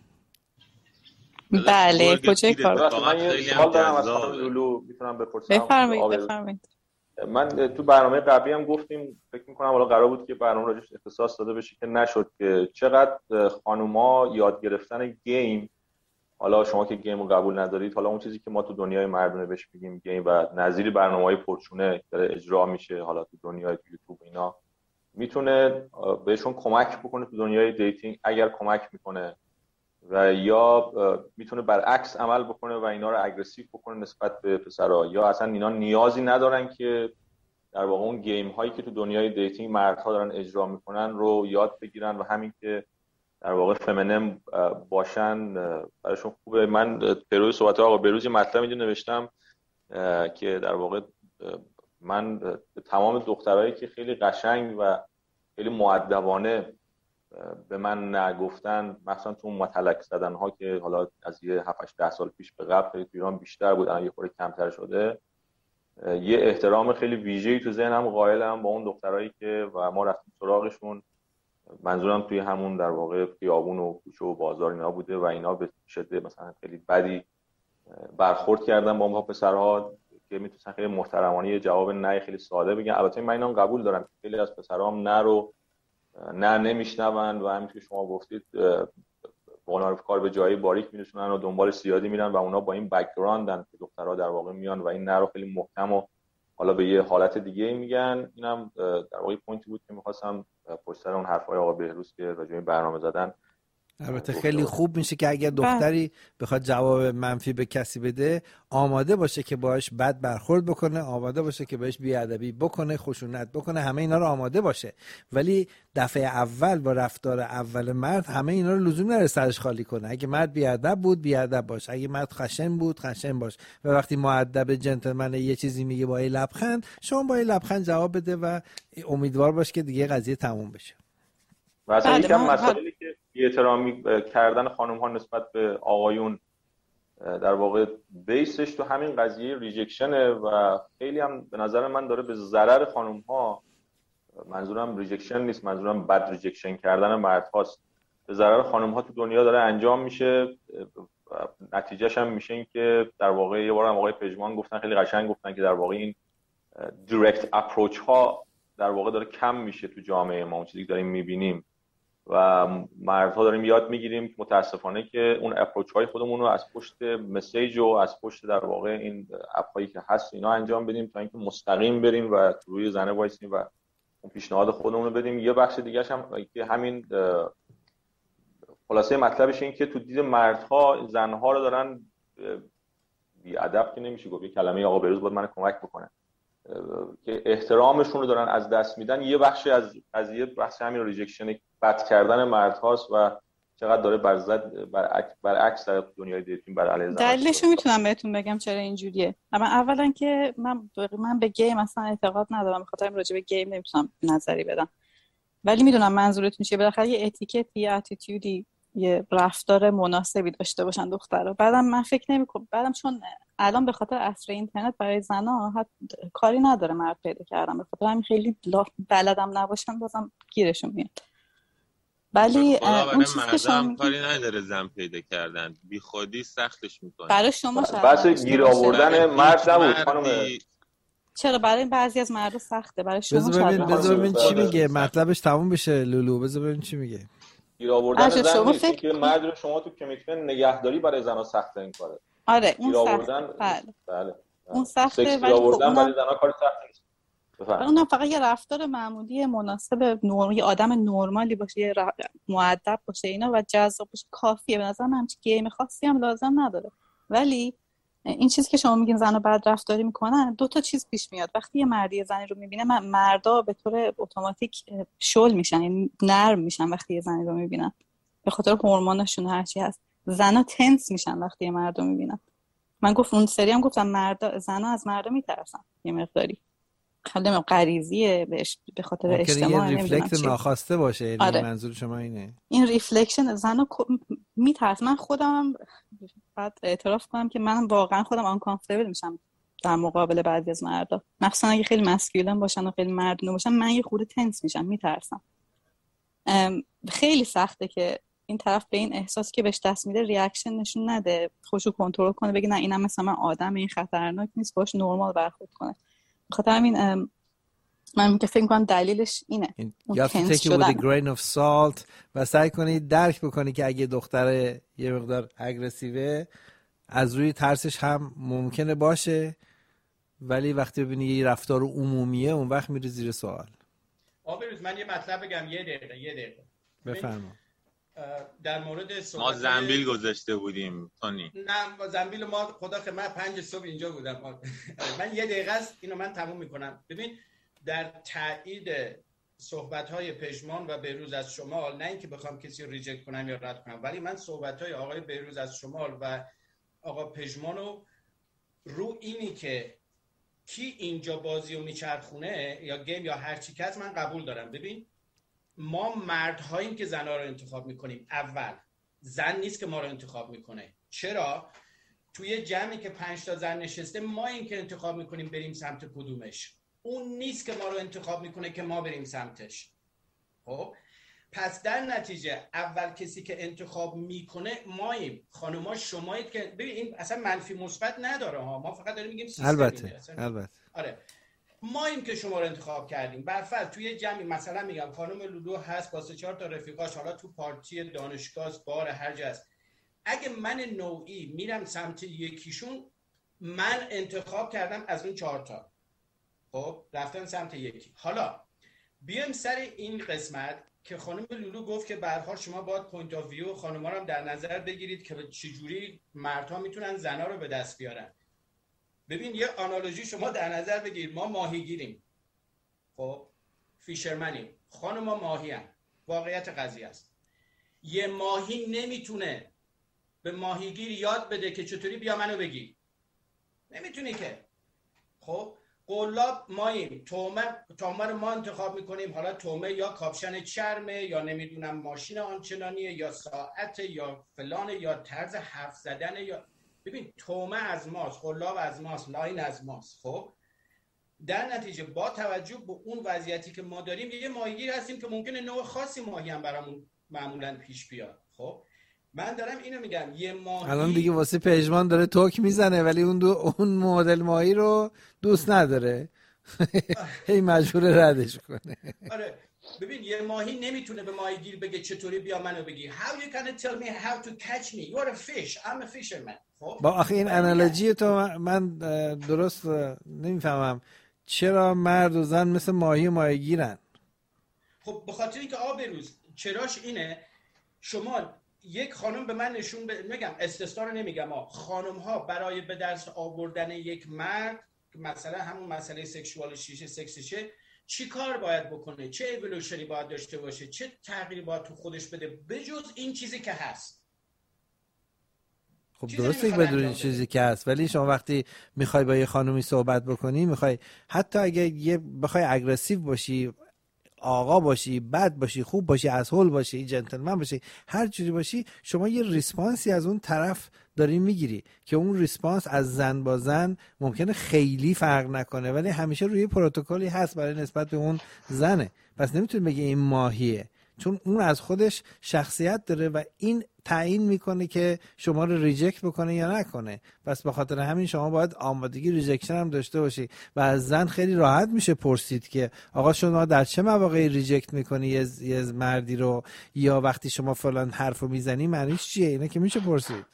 بله کجای کار؟ من یه سوال دارم از خانم لولو، میتونم بپرسم؟ بفرمایید. من تو برنامه قبلی هم گفتیم، فکر میکنم حالا قرار بود که برنامه راجعش اختصاص داده بشه که نشد، که چقدر خانوما یاد گرفتن گیم، حالا شما که گیم رو قبول ندارید، حالا اون چیزی که ما تو دنیای مردونه بهش میگیم گیم و نظیر برنامه‌های پرچونه داره اجرا میشه حالا تو دنیای یوتیوب اینا، میتونه بهشون کمک بکنه تو دنیای دیتینگ اگر کمک میکنه، و یا میتونه برعکس عمل بکنه و اینا رو اگریسیو بکنه نسبت به پسرها، یا اصلا اینا نیازی ندارن که در واقع اون گیم هایی که تو دنیای دیتینگ مردها دارن اجرا میکنن رو یاد بگیرن و همین که در واقع فمینم باشن براشون خوبه. من پروی صحبت آقا بهروز مطلب اینجا نوشتم که در واقع من تمام دخترایی که خیلی قشنگ و خیلی مؤدبانه به من نگفتن، مثلا تو متلک زدن ها که حالا از یه 7-8 سال پیش به قبل خیلی تو ایران بیشتر بود، الان یه خورده کمتر شده، یه احترام خیلی ویژه‌ای تو ذهنم قائلم با اون دخترایی که و ما رفتیم سراغشون. منظورم توی همون در واقع خیابون و کوچه و بازار اینا بوده و اینا به شدت مثلا خیلی بدی برخورد کردن با ما پسرها که میتونن خیلی محترمانه یه جواب نه خیلی ساده بگن. البته من اینم قبول دارم که خیلی از پسرام نه نمیشنون و همین که شما گفتید معرف کار به جایی باریک میرسونن و دنبال سیادی میرن و اونا با این بک‌گراندن که دخترها در واقع میان و این نه رو خیلی محکم و حالا به یه حالت دیگه میگن. اینم در واقع پوینتی بود که می‌خواستم پشت سر اون حرفای آقا بهروز که راجع به برنامه زدن. البته خیلی خوب میشه که اگر دختری بخواد جواب منفی به کسی بده آماده باشه که باهاش بد برخورد بکنه، آماده باشه که بهش بیادبی بکنه، خشونت بکنه، همه اینا رو آماده باشه. ولی دفعه اول با رفتار اول مرد همه اینا رو لزوم نداره سرش خالی کنه. اگه مرد بیادب بود بیادب باش، اگه مرد خشن بود خشن باش، و وقتی مؤدب جنتلمن یه چیزی میگه با یه لبخند، شما با یه لبخند جواب بده و امیدوار باش که دیگه قضیه تموم بشه. مثلا یکم مسائلی که احترامی کردن خانم ها نسبت به آقایون در واقع بیسش تو همین قضیه ریجکشنه و خیلی هم به نظر من داره به ضرر خانم ها، منظورم ریجکشن نیست، منظورم بد ریجکشن کردن مرد هاست، به ضرر خانم ها تو دنیا داره انجام میشه. نتیجهش هم میشه این که در واقع یه بار هم آقای پژمان گفتن، خیلی قشنگ گفتن که در واقع این دایرکت اپروچ ها در واقع داره کم میشه تو جامعه ما، اون چیزی که داریم میبینیم و مردها داریم یاد میگیریم که متاسفانه که اون اپروچ های خودمون رو از پشت مسیج و از پشت در واقع این اپ هایی که هست اینا انجام بدیم تا اینکه مستقیم بریم و روی زنه وایسیم و اون پیشنهاد خودمون رو بدیم. یه بخش دیگه هم که همین خلاصه مطلبش این که تو دید مردها زنها رو دارن بی ادب که نمیشه گفت، یه کلمه آقا بهروز بود من کمک بکنه، که احترامشون رو دارن از دست میدن. یه بخشی از قضیه بحث همین ریجکشن بد کردن مردهاست و چقدر داره برعکس در دنیای دیتینگ بر علیه زنان. دلیلشو میتونم بهتون بگم چرا اینجوریه. اما اولا که من به گیم اصلا اعتقاد ندارم، بخاطر راجع به گیم نمیتونم نظری بدم، ولی میدونم منظورتون چیه. بالاخره یه اتیکت، یه اتیتیودی یه رفتار مناسبی داشته باشن دخترها. بعدم من فکر نمی‌کنم، بعدم چون الان به خاطر عصر اینترنت برای زنا کاری نداره مرد پیدا کردن، به خاطر همین خیلی بلدم نباشن بازم گیرشون میاد. ولی اون چیزی که شما کاری نداره زن پیدا کردن، بی خودی سختش میکنه. برای شما شاید بس گیر آوردن مرد نبود خانم. چرا برای بعضی از مردها سخته، برای شما شاید. بذار ببین چی میگه، مطلبش تموم بشه لولو. بذار ببین چی میگه. گیر آوردن زن نیست که مرد رو شما تو کمیتمنت نگهداری برای زنا سخته این کاره. آره اون سخته. بله. اون سخته ولی برای زنا کار سختی نیست. اونم فقط یه رفتار معمولی مناسب یه آدم نرمالی باشه، یه مؤدب باشه اینا و جذاب باشه کافیه. به نظر من همچین گیم خاصی هم لازم نداره. ولی این چیزی که شما میگین زنا بد رفتاری میکنن، دو تا چیز پیش میاد. وقتی یه مردی زنی رو میبینه، مردا به طور اتوماتیک شل میشن، یعنی نرم میشن وقتی یه زنی رو میبینن به خاطر هورموناشون هرچی هست. زنا تنس میشن وقتی یه مرد رو میبینن. من اون سری هم گفتم زنا از مردا میترسن یه مقداری، خیلی غریزیه به خاطر اجتماع، یه ریفلکت ناخواسته باشه. یعنی آره. منظور شما اینه این ریفلکشن زنا میترس. من خودم بعد اعتراف کنم که من واقعا خودم آنکامفتبل میشم در مقابل بعضی از مردا، مخصوصا اگه خیلی مسکولین باشن و خیلی مردونه باشن. من یه خورده تنس میشم، میترسم. خیلی سخته که این طرف به این احساس که بهش دست میده ریاکشن نشون نده، خودشو کنترل کنه، بگه نه اینم مثلا من آدم، این خطرناک نیست، باش نرمال برخورد کنه. بخاطر همین من که فکر می‌کنم دلیلش اینه. You have to take it with a grain of salt و سعی کنید درک بکنی که اگه دختر یه مقدار اگریسیوه از روی ترسش هم ممکنه باشه، ولی وقتی ببینی یه رفتار عمومیه اون وقت میره زیر سوال. آبروز من یه مطلب بگم. یه دقیقه بفرما. در مورد ما زنبیل گذاشته بودیم تونی. نه زنبیل ما خدا که من 5 صبح اینجا بودم. من یه دقیقه است اینو من تموم میکنم. ببین در تایید صحبت‌های پژمان و بهروز از شمال، نه اینکه بخوام کسی رو ریجکت کنم یا رد کنم، ولی من صحبت‌های آقای بهروز از شمال و آقا پژمانو رو اینی که کی اینجا بازی رو میچرخونه یا گیم یا هر چی که از من قبول دارم. ببین ما مردهاییم که زنها رو انتخاب میکنیم. اول زن نیست که ما رو انتخاب میکنه. چرا؟ توی جمعی که 5 تا زن نشسته ما این که انتخاب میکنیم بریم سمت کدومش، اون نیست که ما رو انتخاب میکنه که ما بریم سمتش. خب پس در نتیجه اول کسی که انتخاب میکنه ماییم. خانوما شمایید که ببین این اصلا منفی مثبت نداره ها، ما فقط داریم میگیم سیستم. البته آره ماییم که شما رو انتخاب کردیم. برفرض توی جمعی مثلا میگم خانم لولو هست با 3-4 تا رفیقاش، حالا تو پارتی دانشگاه بار هر جا است، اگه من نوعی میرم سمت یکیشون، من انتخاب کردم از اون 4 تا، خب رفتن سمت یکی. حالا بیایم سر این قسمت که خانم لولو گفت که به هر حال شما باید پوینت آف ویو خانم‌ها رو در نظر بگیرید که چجوری مردها میتونن زنا رو به دست بیارن. ببین یه آنالوژی شما در نظر بگیرید، ما ماهیگیریم، خب فیشرمنیم، خانم‌ها ماهی‌ان. واقعیت قضیه است یه ماهی نمیتونه به ماهیگیر یاد بده که چطوری بیا منو بگی، نمیتونی که. خب قلاب ماییم، تومه رو ما انتخاب میکنیم. حالا تومه یا کاپشن چرمه یا نمیدونم ماشین آنچنانیه یا ساعت یا فلانه یا طرز حرف زدنه یا ببین تومه از ماست، قلاب از ماست، لاین از ماست. خب در نتیجه با توجه به اون وضعیتی که ما داریم یه ماهیگیر هستیم که ممکنه نوع خاصی ماهی هم برامون معمولا پیش بیاد. خب من دارم اینو میگم یه ماهی الان دیگه واسه پژمان داره توک میزنه ولی اون مدل ماهی رو دوست نداره. هی مجبور ردش کنه. آره ببین یه ماهی نمیتونه به ماهیگیر بگه چطوری بیا منو بگی. How you gonna tell me how to catch me? You're a fish. I'm a fisherman. خب با آخه این انالوژی تو من درست نمیفهمم چرا مرد و زن مثل ماهی و ماهیگیرن. خب به خاطر اینکه آبروز چراش اینه، شما یک خانم به من نشون میگم استثنا رو نمیگم خانم ها برای به دست آوردن یک مرد مثلا همون مسئله سکشوال سکسشه چی کار باید بکنه، چه ایولوشنی باید داشته باشه، چه تغییری باید تو خودش بده بجز این چیزی که هست. خب درسته که بدون این چیزی که هست، ولی شما وقتی میخوای با یه خانومی صحبت بکنی، میخوای حتی اگه بخوای اگریسیو باشی آقا باشی، بد باشی، خوب باشی، اسهول باشی، جنتلمن باشی، هر جوری باشی، شما یه ریسپانسی از اون طرف داری میگیری که اون ریسپانس از زن با زن ممکنه خیلی فرق نکنه ولی همیشه روی پروتکلی هست برای نسبت به اون زنه. پس نمیتونی بگی این ماهیه، چون اون از خودش شخصیت داره و این تعیین میکنه که شما رو ریجکت بکنه یا نکنه. پس به خاطر همین شما باید آمادگی ریجکشن هم داشته باشی و از زن خیلی راحت میشه پرسید که آقا شما در چه مواقعی ریجکت میکنی یه مردی رو، یا وقتی شما فلان حرفو میزنی معنیش چیه؟ اینا که میشه پرسید.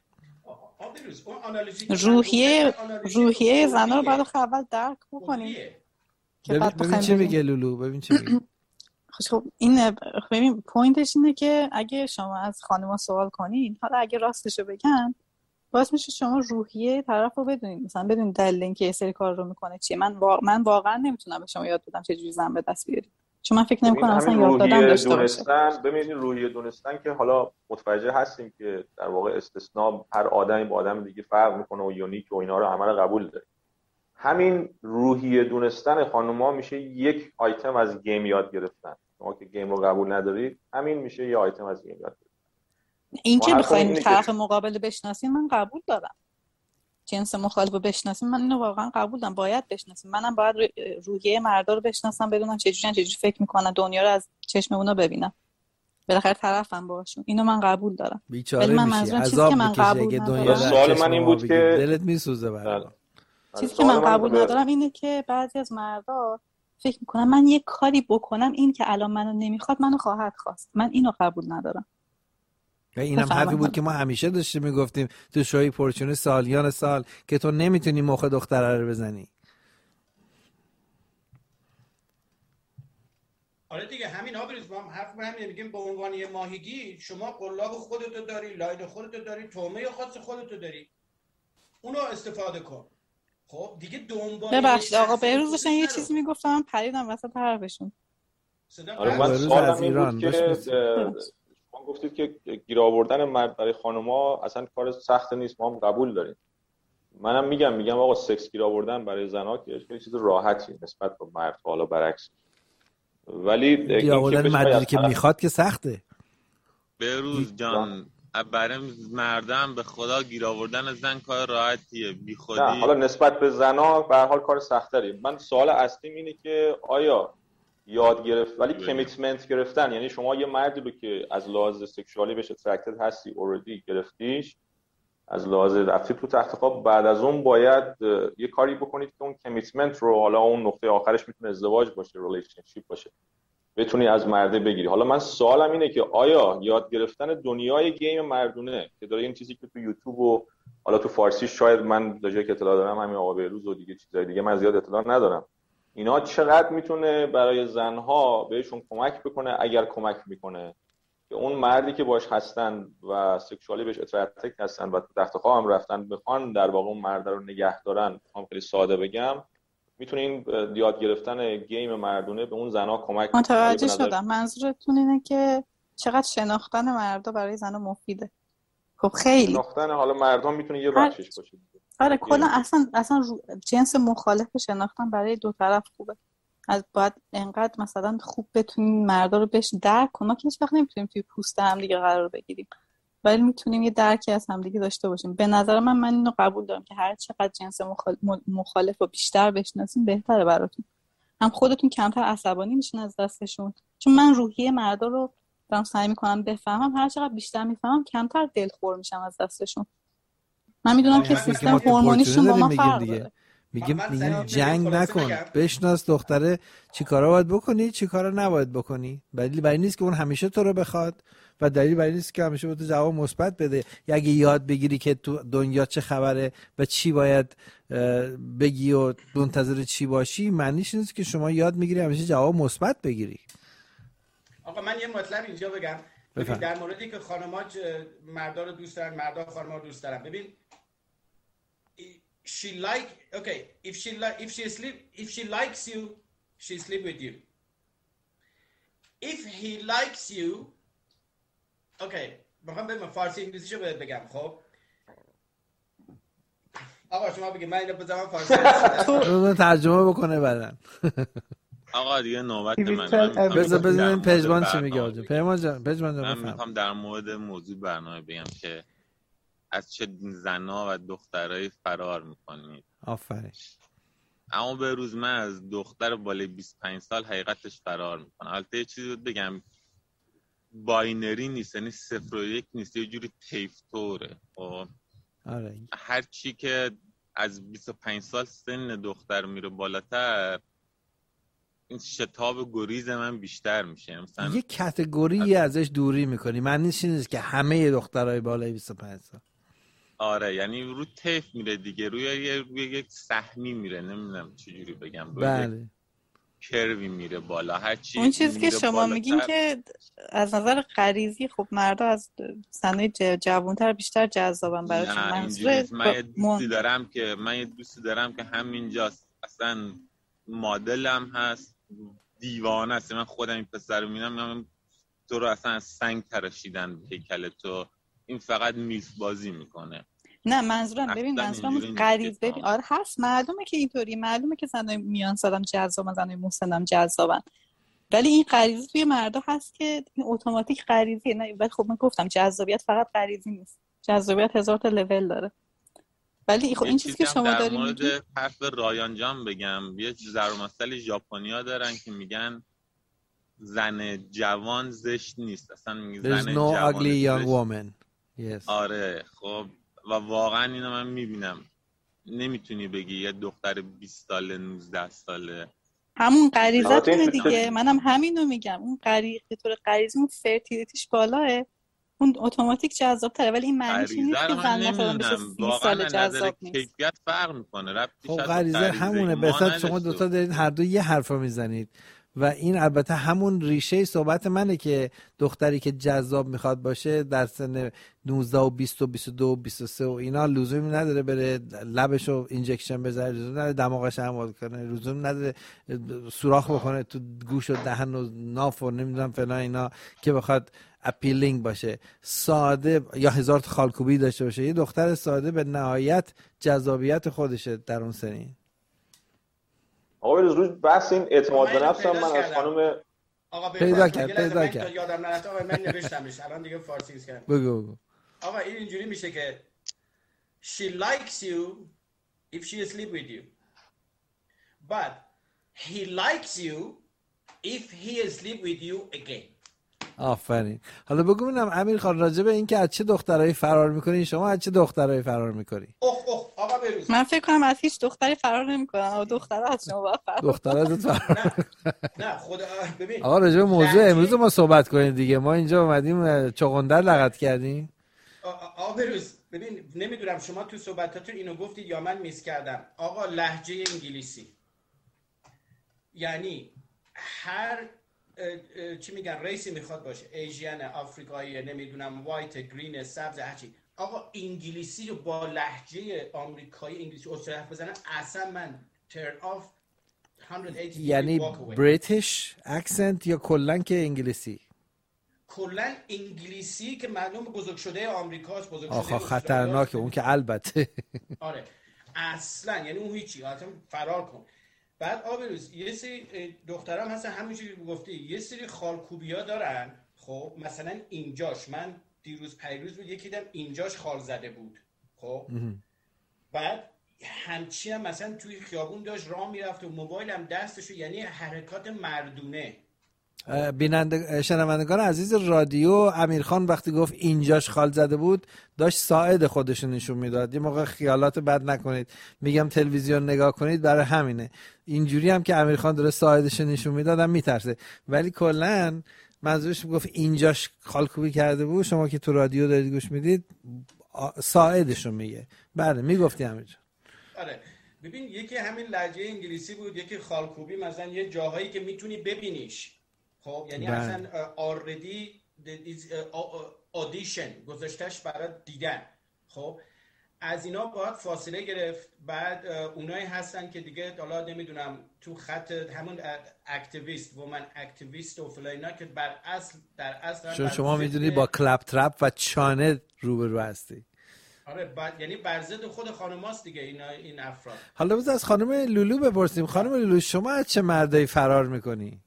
روحیه زنا رو باید اول درک بکنیم. ببین چی میگه لولو، ببین چی میگه. خب این ببین پوینتش اینه که اگه شما از خانم‌ها سوال کنین، حالا اگه راستشو بگن، باعث میشه شما روحیه طرفو بدونید، مثلا بدونید دلیل اینکه یه سری کار رو میکنه چیه. من واقعا نمیتونم به شما یاد بدم چه جوری زن به دست بیارید، چون من فکر نمی‌کنم اصلا یاد دادن داشته باشه. ببینید روحیه دونستن که حالا متوجه هستیم که در واقع استثناء، هر آدمی با آدم دیگه فرق میکنه و یونیک و اینا رو همه رو قبول داره. همین روحیه دونستن خانم‌ها میشه یک آیتم از گیم یاد گرفتن. شما که گیم رو قبول ندارید، همین میشه یه آیتم از گیم یاد گرفتن. این که بخواید طرف مقابل بشناسین، من قبول دارم. جنس مخالف رو بشناسین، من اینو واقعا قبول دارم. باید بشناسین. منم باید روحیه مردا رو بشناسم، بدونم چجوری فکر میکنن، دنیا رو از چشم اونا ببینم. بالاخره طرفم باشون. اینو من قبول دارم. ولی من منظورم چیزی که من قبول ندارم، سوال من این بود که دلت میسوزه برام. چیزی که من قبول ندارم اینه که بعضی از مردا فکر میکنن من یه کاری بکنم این که الان منو نمیخواد منو خواهد خواست. من اینو قبول ندارم. و اینم حرفی بود که ما همیشه داشتیم میگفتیم تو شوی پرچون سالیان سال که تو نمیتونی مخ دختره رو بزنی. آره دیگه، همین آبریز ما حرف همین میگیم به عنوان یه ماهیگی شما قلاب خودتو داری، لاین خودتو داری، تومه خاص خودتو داری، اونو استفاده کن. خب دیگه دنبال ببخشید آقا بهروز داشتن یه چیزی میگفتم پریدم وسط حرفشون. آره من سوالم این بود که شما گفتید که گیر آوردن مرد برای خانم‌ها اصلا کار سخت نیست، ما هم قبول داریم. منم میگم آقا سکس گیر آوردن برای زن‌ها که خیلی چیز راحتی نسبت به مرد، حالا برعکس. ولی گیر آوردن مردی که میخواد که سخته. بهروز جان برای مردم به خدا گیر آوردن زن کار راحتیه، بی خودی. نه حالا نسبت به زنا به هر حال کار سخت‌تره. من سوال اصلیم اینه که آیا یاد گرفت ولی کمیتمنت گرفتن، یعنی شما یه مردی رو که از لحاظ سکشوالی بهش اترکتد هستی، اوردی گرفتیش، از لحاظ رفتی تو تخت خواب، بعد از اون باید یه کاری بکنید که اون کمیتمنت رو، حالا اون نقطه آخرش میتونه ازدواج باشه، ریلیشنشیپ باشه، بتونی از مرده بگیری. حالا من سوالم اینه که آیا یاد گرفتن دنیای گیم مردونه که داره این چیزی که تو یوتیوب و حالا تو فارسی شاید من در جایی که اطلاع دارم همین آقا بهروز و دیگه چیزای دیگه من زیاد اطلاع ندارم، اینا چقدر میتونه برای زنها بهشون کمک بکنه، اگر کمک میکنه، که اون مردی که باش هستن و سکشوالی بهش اترکتد هستن و تو تخت خواب هم رفتن بخوان در واقع اون مرد رو نگه دارن، هم خیلی ساده بگم، میتونه این یاد گرفتن گیم مردونه به اون زنها کمک کنه. متوجه شدم. منظورتون اینه که چقدر شناختن مردا برای زنها مفیده. خب خیلی شناختن حالا مردم میتونه یه بخشش باشه. آره کلا اصلا جنس مخالف شناختن برای دو طرف خوبه. از باید انقدر مثلا خوب بتونیم مردا رو بهش درک کنیم. ما که هیچ وقت نمیتونیم توی پوست هم دیگه قرار بگیریم، ولی میتونیم یه درکی از هم دیگه داشته باشیم. به نظر من اینو قبول دارم که هر چقدر جنس مخالف رو بیشتر بشناسیم بهتره براتون. هم خودتون کمتر عصبانی میشین از دستشون، چون من روحیه مردا رو دارم سعی میکنم بفهمم. هر چقدر بیشتر میفهمم کمتر دلخور میشم از دستشون. من میدونم که سیستم هورمونیشون با ما فرق داره. میگیم جنگ نکن، بشناس دختره چی کارا باید بکنی چی کارا نباید بکنی. دلیل بر این نیست که اون همیشه تو رو بخواد و دلیل بر این نیست که همیشه به تو جواب مثبت بده. اگه یاد بگیری که تو دنیا چه خبره و چی باید بگی و منتظر چی باشی، معنیش نیست که شما یاد میگیری همیشه جواب مثبت بگیری. آقا من یه مطلب اینجا بگم. ببین در موردی که خانم‌ها مردا رو دوست دارن، مردا خانم‌ها رو دوست دارن. ببین she like okay if she likes you she sleep with you. If he likes you okay میخوام بگم فارسی انگلیسیشو بگم. خب آقا شما بگید من اینو بذارم فارسی ترجمه بکنه بعدن. آقا دیگه نوبت بذار ببینیم پژمان چی میگه. پژمان جان من میخوام در مورد موضوع برنامه بگم که از چه زنا و دخترایی فرار میکنید. آفرین. اما به روز من از دختر بالای 25 سال حقیقتش فرار میکنم. البته یه چیزی بگم، باینری نیست، یعنی 0 و 1 نیست، یه جوری تیفتوره. آره. هر چی که از 25 سال سن دختر میره بالاتر، این شتاب گریز من بیشتر میشه. مثلا یه کاتگوری ازش دوری میکنی، معنیش نیست که همه دخترای بالای 25 سال. آره، یعنی رو تیف میره دیگه، روی یک سهمی میره، نمیدونم چجوری بگم، روی بله. کروی میره بالا. هر چی اون چیزی که شما میگین که از نظر غریزی خب مردا از سنای جوانتر بیشتر جذابن براشون. من یه دوستی دارم که همینجاست، اصلا مدلم هست، دیوانه است. من خودم این پسر رو میبینم تو رو اصلا از سنگ تراشیدن به هیکل تو، این فقط میز بازی میکنه. نه منظورم غریز ببین، آره هست، معلومه که اینطوری، معلومه که زنای میان سالم جذابن، زنای مسنم جذابن، ولی این غریزه توی مردا هست که این اتوماتیک غریزیه. نه ولی خب من گفتم جذابیت فقط غریزی نیست، جذابیت هزار تا لول داره. ولی خب این چیزی که شما دارین در مورد حرف رایان جان بگم، یه ضرب المثل ژاپنیا دارن که میگن زن جوان زشت نیست، اصلا میگن زن جوان ugly young woman. Yes. آره خب، و واقعا اینو من میبینم، نمیتونی بگی یه دختر 20 ساله 19 ساله همون غریزتونه دیگه. منم همینو میگم، اون به طور غریزی اون فرتیلیتیش بالاه، اون اتوماتیک جذاب تره، ولی این معنیش نیست که زن مثلا بشه 30 سال جذاب نیست. کیفیت فرق میکنه. خب غریزه همونه. بسات شما دوتا دارید هر دو یه حرفا میزنید و این البته همون ریشه صحبت منه که دختری که جذاب میخواد باشه در سن 19 و 20 و 22 و 23 و اینا لزومی نداره بره لبشو اینجکشن بزنه، لزومی نداره دماغش عمل کنه، لزومی نداره سوراخ بکنه تو گوش و دهن و ناف و نمیدونم فلان اینا که بخواد اپیلینگ باشه. ساده یا هزار تا خالکوبی داشته باشه، یه دختر ساده به نهایت جذابیت خودشه در اون سنین. آقا روز بحث این اعتماد به نفس من از خانم پیدا کرد یادم نرفته. آقا من نوشتمش الان دیگه فارسیش کردم. بگو. آقا این اینجوری میشه که she likes you if she sleep with you but he likes you if he sleep with you again. آفرین. حالا بگو ببینم امیر خان راجع به این که از چه دخترایی فرار میکنی، شما از چه دخترایی فرار میکنی؟ آقا بروز. من فکر کنم از هیچ دختری فرار نمیکنم، دخترها از شما فرار. دخترها فرار. نه خدا ببین. آقا راجع به موضوع امروز ما صحبت کنیم دیگه. ما اینجا اومدیم چغندر لغت کردیم. آقا بروز ببین، نمیدونم شما تو صحبتاتون اینو گفتید یا من میس کردم. آقا لهجه انگلیسی، یعنی هر چی میگن ریسی میخواد باشه، ایژین، آفریقایی، نمیدونم وایت، گرین، سبز، هرچی، آقا انگلیسی رو با لهجه آمریکایی انگلیسی استرالیا حرف بزنن اصلا من turn off 180. یعنی بریتیش اکسنت یا کلن که انگلیسی؟ کلن انگلیسی که معلوم بزرگ شده آمریکاست، بزرگ شده آخه خطرناکه اون که البته. آره اصلا یعنی اون هیچی، اصلا فرار کن. بعد آبروز یه سری دخترام هستن همونجوری که گفتی یه سری خالکوبیا دارن. خب مثلا اینجاش، من دیروز پیروز بود یکی دیدم اینجاش خال زده بود. خب بعد همچی هم مثلا توی خیابون داشت راه میرفت و موبایلم دستشو، یعنی حرکات مردونه. شنوندگان عزیز رادیو، امیرخان وقتی گفت اینجاش خال زده بود داشت ساعد خودشون نشون میداد. یه موقع خیالات بد نکنید، میگم تلویزیون نگاه کنید برای همینه. اینجوری هم که امیرخان داره ساعدش نشون میدادم میترسه، ولی کلا منظورش گفت اینجاش خالکوبی کرده بود. شما که تو رادیو دارید گوش میدید ساعدشون میگه. بله میگفتی همینجا. آره ببین، یکی همین لهجه انگلیسی بود، یکی خالکوبی، مثلا یه جاهایی که میتونی ببینیش. خب یعنی اصلا already audition گذاشتش برای دیدن. خب از اینا باید فاصله گرفت. بعد اونایی هستن که دیگه حالا نمیدونم تو خط همون اکتیویست، وومن اکتیویست و فلاینا که در اصل شما میدونی با کلپ ترپ و چانه روبرو هستی. آره یعنی برزد خود خانوماست دیگه این افراد. حالا بذار از خانم لولو بپرسیم. خانم لولو شما از چه مردایی فرار میکنی؟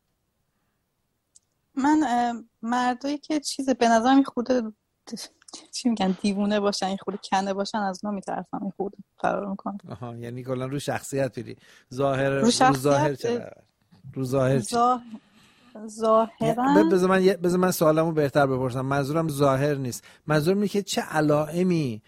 من مردایی که به نظر میخوده چی میگن دیوونه باشن، این خورده کنه باشن، از اونا میترسم، این خورده فرار میکنم. آها، یعنی کلا رو شخصیت پیری. رو ظاهر ظاهرا بذار من سوالمو بهتر بپرسم. منظورم ظاهر نیست، منظورم اینه که چه علائمی،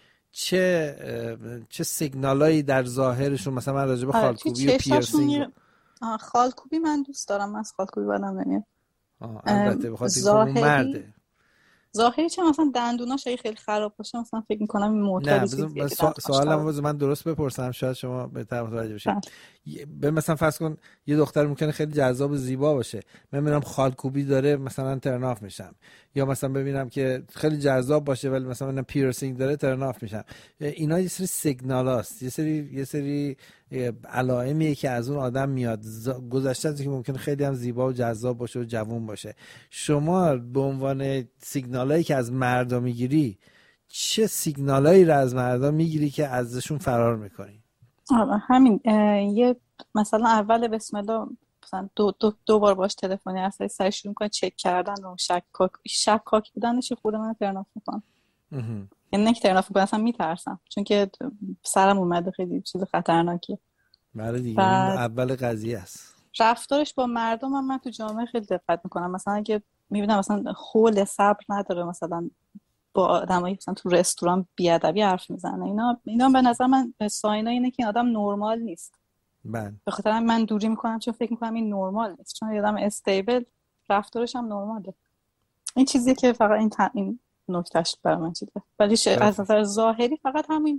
چه سیگنالایی در ظاهرشون، مثلا من راجع به خالکوبی و پیرسینگ. خالکوبی من دوست دارم، من از خالکوبی بدم نمیاد. البته بخاطر اینکه اون مرده. ظاهری چه مثلا دندوناش اگه خیلی خراب باشه مثلا فکر می‌کنم این معتادی چیزیه. نه سوالمو من درست بپرسم شاید شما بهتر متوجه بشید. به مثلا فرض کن یه دختر ممکنه خیلی جذاب و زیبا باشه، من میبینم خالکوبی داره مثلا ترناف میشم، یا مثلا ببینم که خیلی جذاب باشه ولی مثلا من پیرسینگ داره ترناف میشم. اینا یه سری سیگنالاست، یه سری علائمیه که از اون آدم میاد گذشته از که ممکنه خیلی هم زیبا و جذاب باشه و جوون باشه. شما به عنوان سیگنالایی که از مردا میگیری، چه سیگنالایی را از مردا میگیری که ازشون فرار میکنی؟ همین یه مثلا اول بسم الله مثلا دو بار باش تلفنی اصلا سر شروع میکنه چک کردن و شکاک بودنش خود من ترناف میکنم. یعنی نک ترناف میکنم، اصلا میترسم چون که سرم اومده، خیلی چیز خطرناکیه. بله دیگه اول قضیه است. رفتارش با مردم من تو جامعه خیلی دقت میکنم. مثلا اگه میبینم مثلا حول صبر نداره، مثلا با آدمایی مثلا تو رستوران بیادبی حرف میزنه، اینا به نظر من ساینا اینه که این آدم نرمال نیست. بله. به خاطر من دوری میکنم چون فکر میکنم این نرمال نیست، چون آدم استیبل رفتارش هم نرماله. این چیزیه که فقط این نکتهش برای من چیزه. ولی از نظر ظاهری فقط همین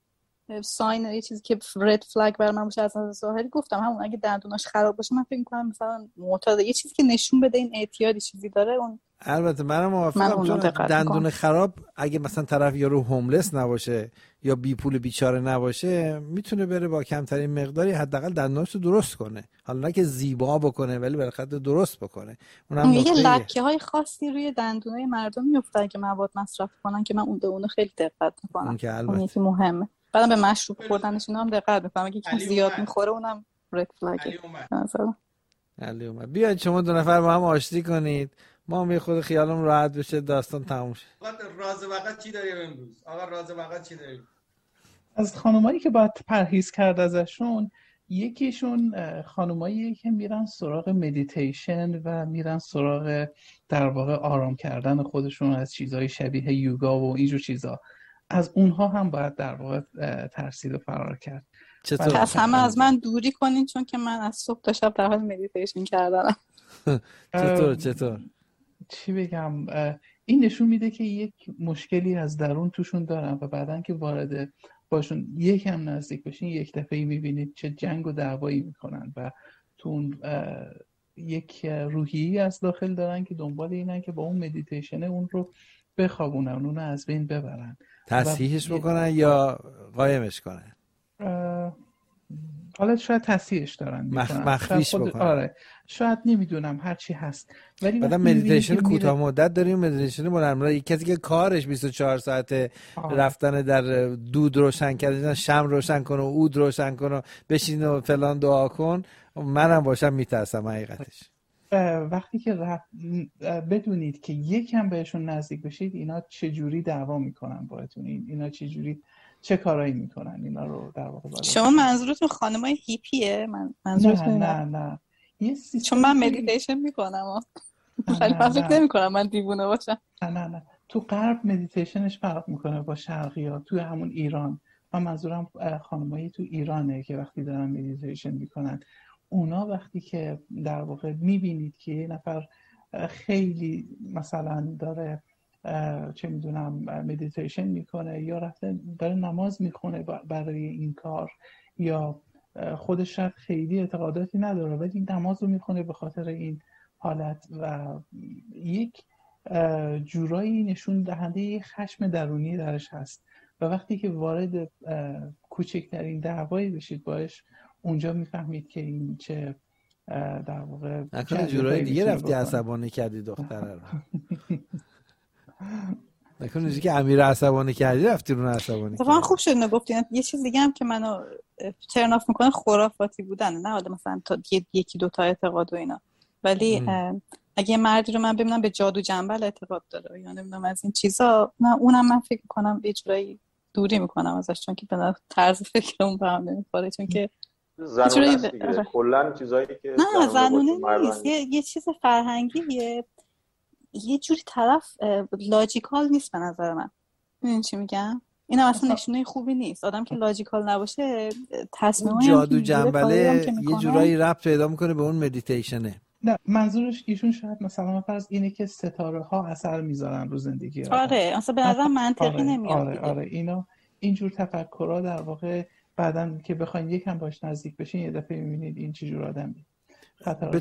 ساین، یه چیزی که رد فلگ برای من باشه از نظر ظاهری گفتم همون اگه دندوناش خراب باشه من فکر میکنم مثلا معتاد، یه چیزی که نشون بده این اعتیادی چیزی داره اون. البته منم موافقم، چون دندون خراب اگه مثلا طرف یارو هوملس نباشه یا بی پول بیچاره نباشه میتونه بره با کمترین مقداری حداقل دندوناشو درست کنه، حالا نه که زیبا بکنه ولی بالاخره درست بکنه. اونم یه لکه‌های خاصی روی دندونای مردم میفته که مواد مصرف کنن که من اون خیلی دقت میکنم، اون یکی مهمه. بعدم به مشروب خوردنش اینا هم دقت میکنم، اگه کم زیاد میخوره اونم رد فلگ مثلا. علی اومد. بیاید شما دو نفر با هم آشتی کنید، ما هم یه خود خیالم راحت بشه، داستان تموم شه. راز وقت چی داریم امروز؟ آقا راز وقت چی داریم؟ از خانمایی که باید پرهیز کرد ازشون، یکیشون خانمایی که میرن سراغ مدیتیشن و میرن سراغ در واقع آرام کردن خودشون از چیزهای شبیه یوگا و اینجور چیزا. از اونها هم باید در واقع ترسید و فرار کرد. چطور؟ از همه از من دوری کنین چون که من از صبح تا شب در حال مدیتیشن کردنم. چطور؟ چی بگم، این نشون میده که یک مشکلی از درون توشون دارن و بعدن که وارد باشون یکم نزدیک بشین یک دفعه میبینید چه جنگ و دعوایی میکنن و تو اون یک روحیه‌ای از داخل دارن که دنبال اینن که با اون مدیتیشن اون رو بخوابونن، اون رو از بین ببرن، تصحیحش بکنن یا قایمش کنن. حالا شاید تصحیحش دارن مخفیش بکنن. آره شاید، نمیدونم، هر چی هست. ولی بعدم مدیتیشن کوتاه مدت داریم، مدیتیشن بلند مدت. کسی که کارش 24 ساعته رفتن در دود روشن کردن، شمع روشن کنه و عود روشن کنه، بشین و فلان دعا کن، منم باشم میترسم حقیقتش. وقتی که بدونید که یکم بهشون نزدیک بشید اینا چجوری دعوا میکنن باهاتون، اینا چجوری چه کارایی میکنن، اینا رو در واقع شما منظورتون خانمای هیپیه؟ من منظورتون نه چون من مدیتیشن میکنم ولی من فکر نمیکنم من دیوونه باشم. نه تو غرب مدیتیشنش فرق میکنه با شرقی‌ها. تو همون ایران، من منظورم خانمایی تو ایرانه که وقتی دارن مدیتیشن میکنن، اونا وقتی که در واقع میبینید که یه نفر خیلی مثلا داره چه میدونم مدیتیشن میکنه یا رفته داره نماز میخونه برای این کار، یا خودش شاید خیلی اعتقاداتی نداره ولی نماز رو میخونه به خاطر این حالت و یک جورایی نشون دهنده خشم درونی درش هست و وقتی که وارد کوچکترین دعوایی بشید باش، اونجا میفهمید که این چه در واقع جورایی دیگه رفتی عصبانی کردی دختره رو. نکنه اینجوری که امیر عصبانی کردی رفتی رو عصبانی. اتفاقا خوب شد نگفتین. یه چیز دیگه هم که منو ترن آف میکنه خرافاتی بودن، نه حالا مثلا تا یکی دو تا اعتقاد و اینا، ولی اگه یه مردی رو من ببینم به جادو جنبل اعتقاد داره یا نمیدونم از این چیزا، نه اونم من فکر میکنم یه جورایی دوری میکنم ازش، چون که به طرز فکرمون به هم نمیخوره، چون که زنونه است دیگه کلا چیزایی که نه زنونه نیست، یه چیز فرهنگیه، یه جوری طرف لاجیکال نیست به نظر من. میدونی چی میگم؟ این هم اصلا نشونه خوبی نیست. آدم که لاجیکال نباشه تصمیمای جادو جنبله یه جورایی ربط پیدا میکنه به اون مدیتیشنه. نه منظورش ایشون شاید مثلا فرض اینه که ستاره ها اثر میذارن رو زندگی آدم. آره اصلا به نظر منطقی نمیاد. آره اینا اینجور تفکرها در واقع بعدن که بخواید یکم باش نزدیک بشین یه دفعه میبینید این چه جور آدمی. به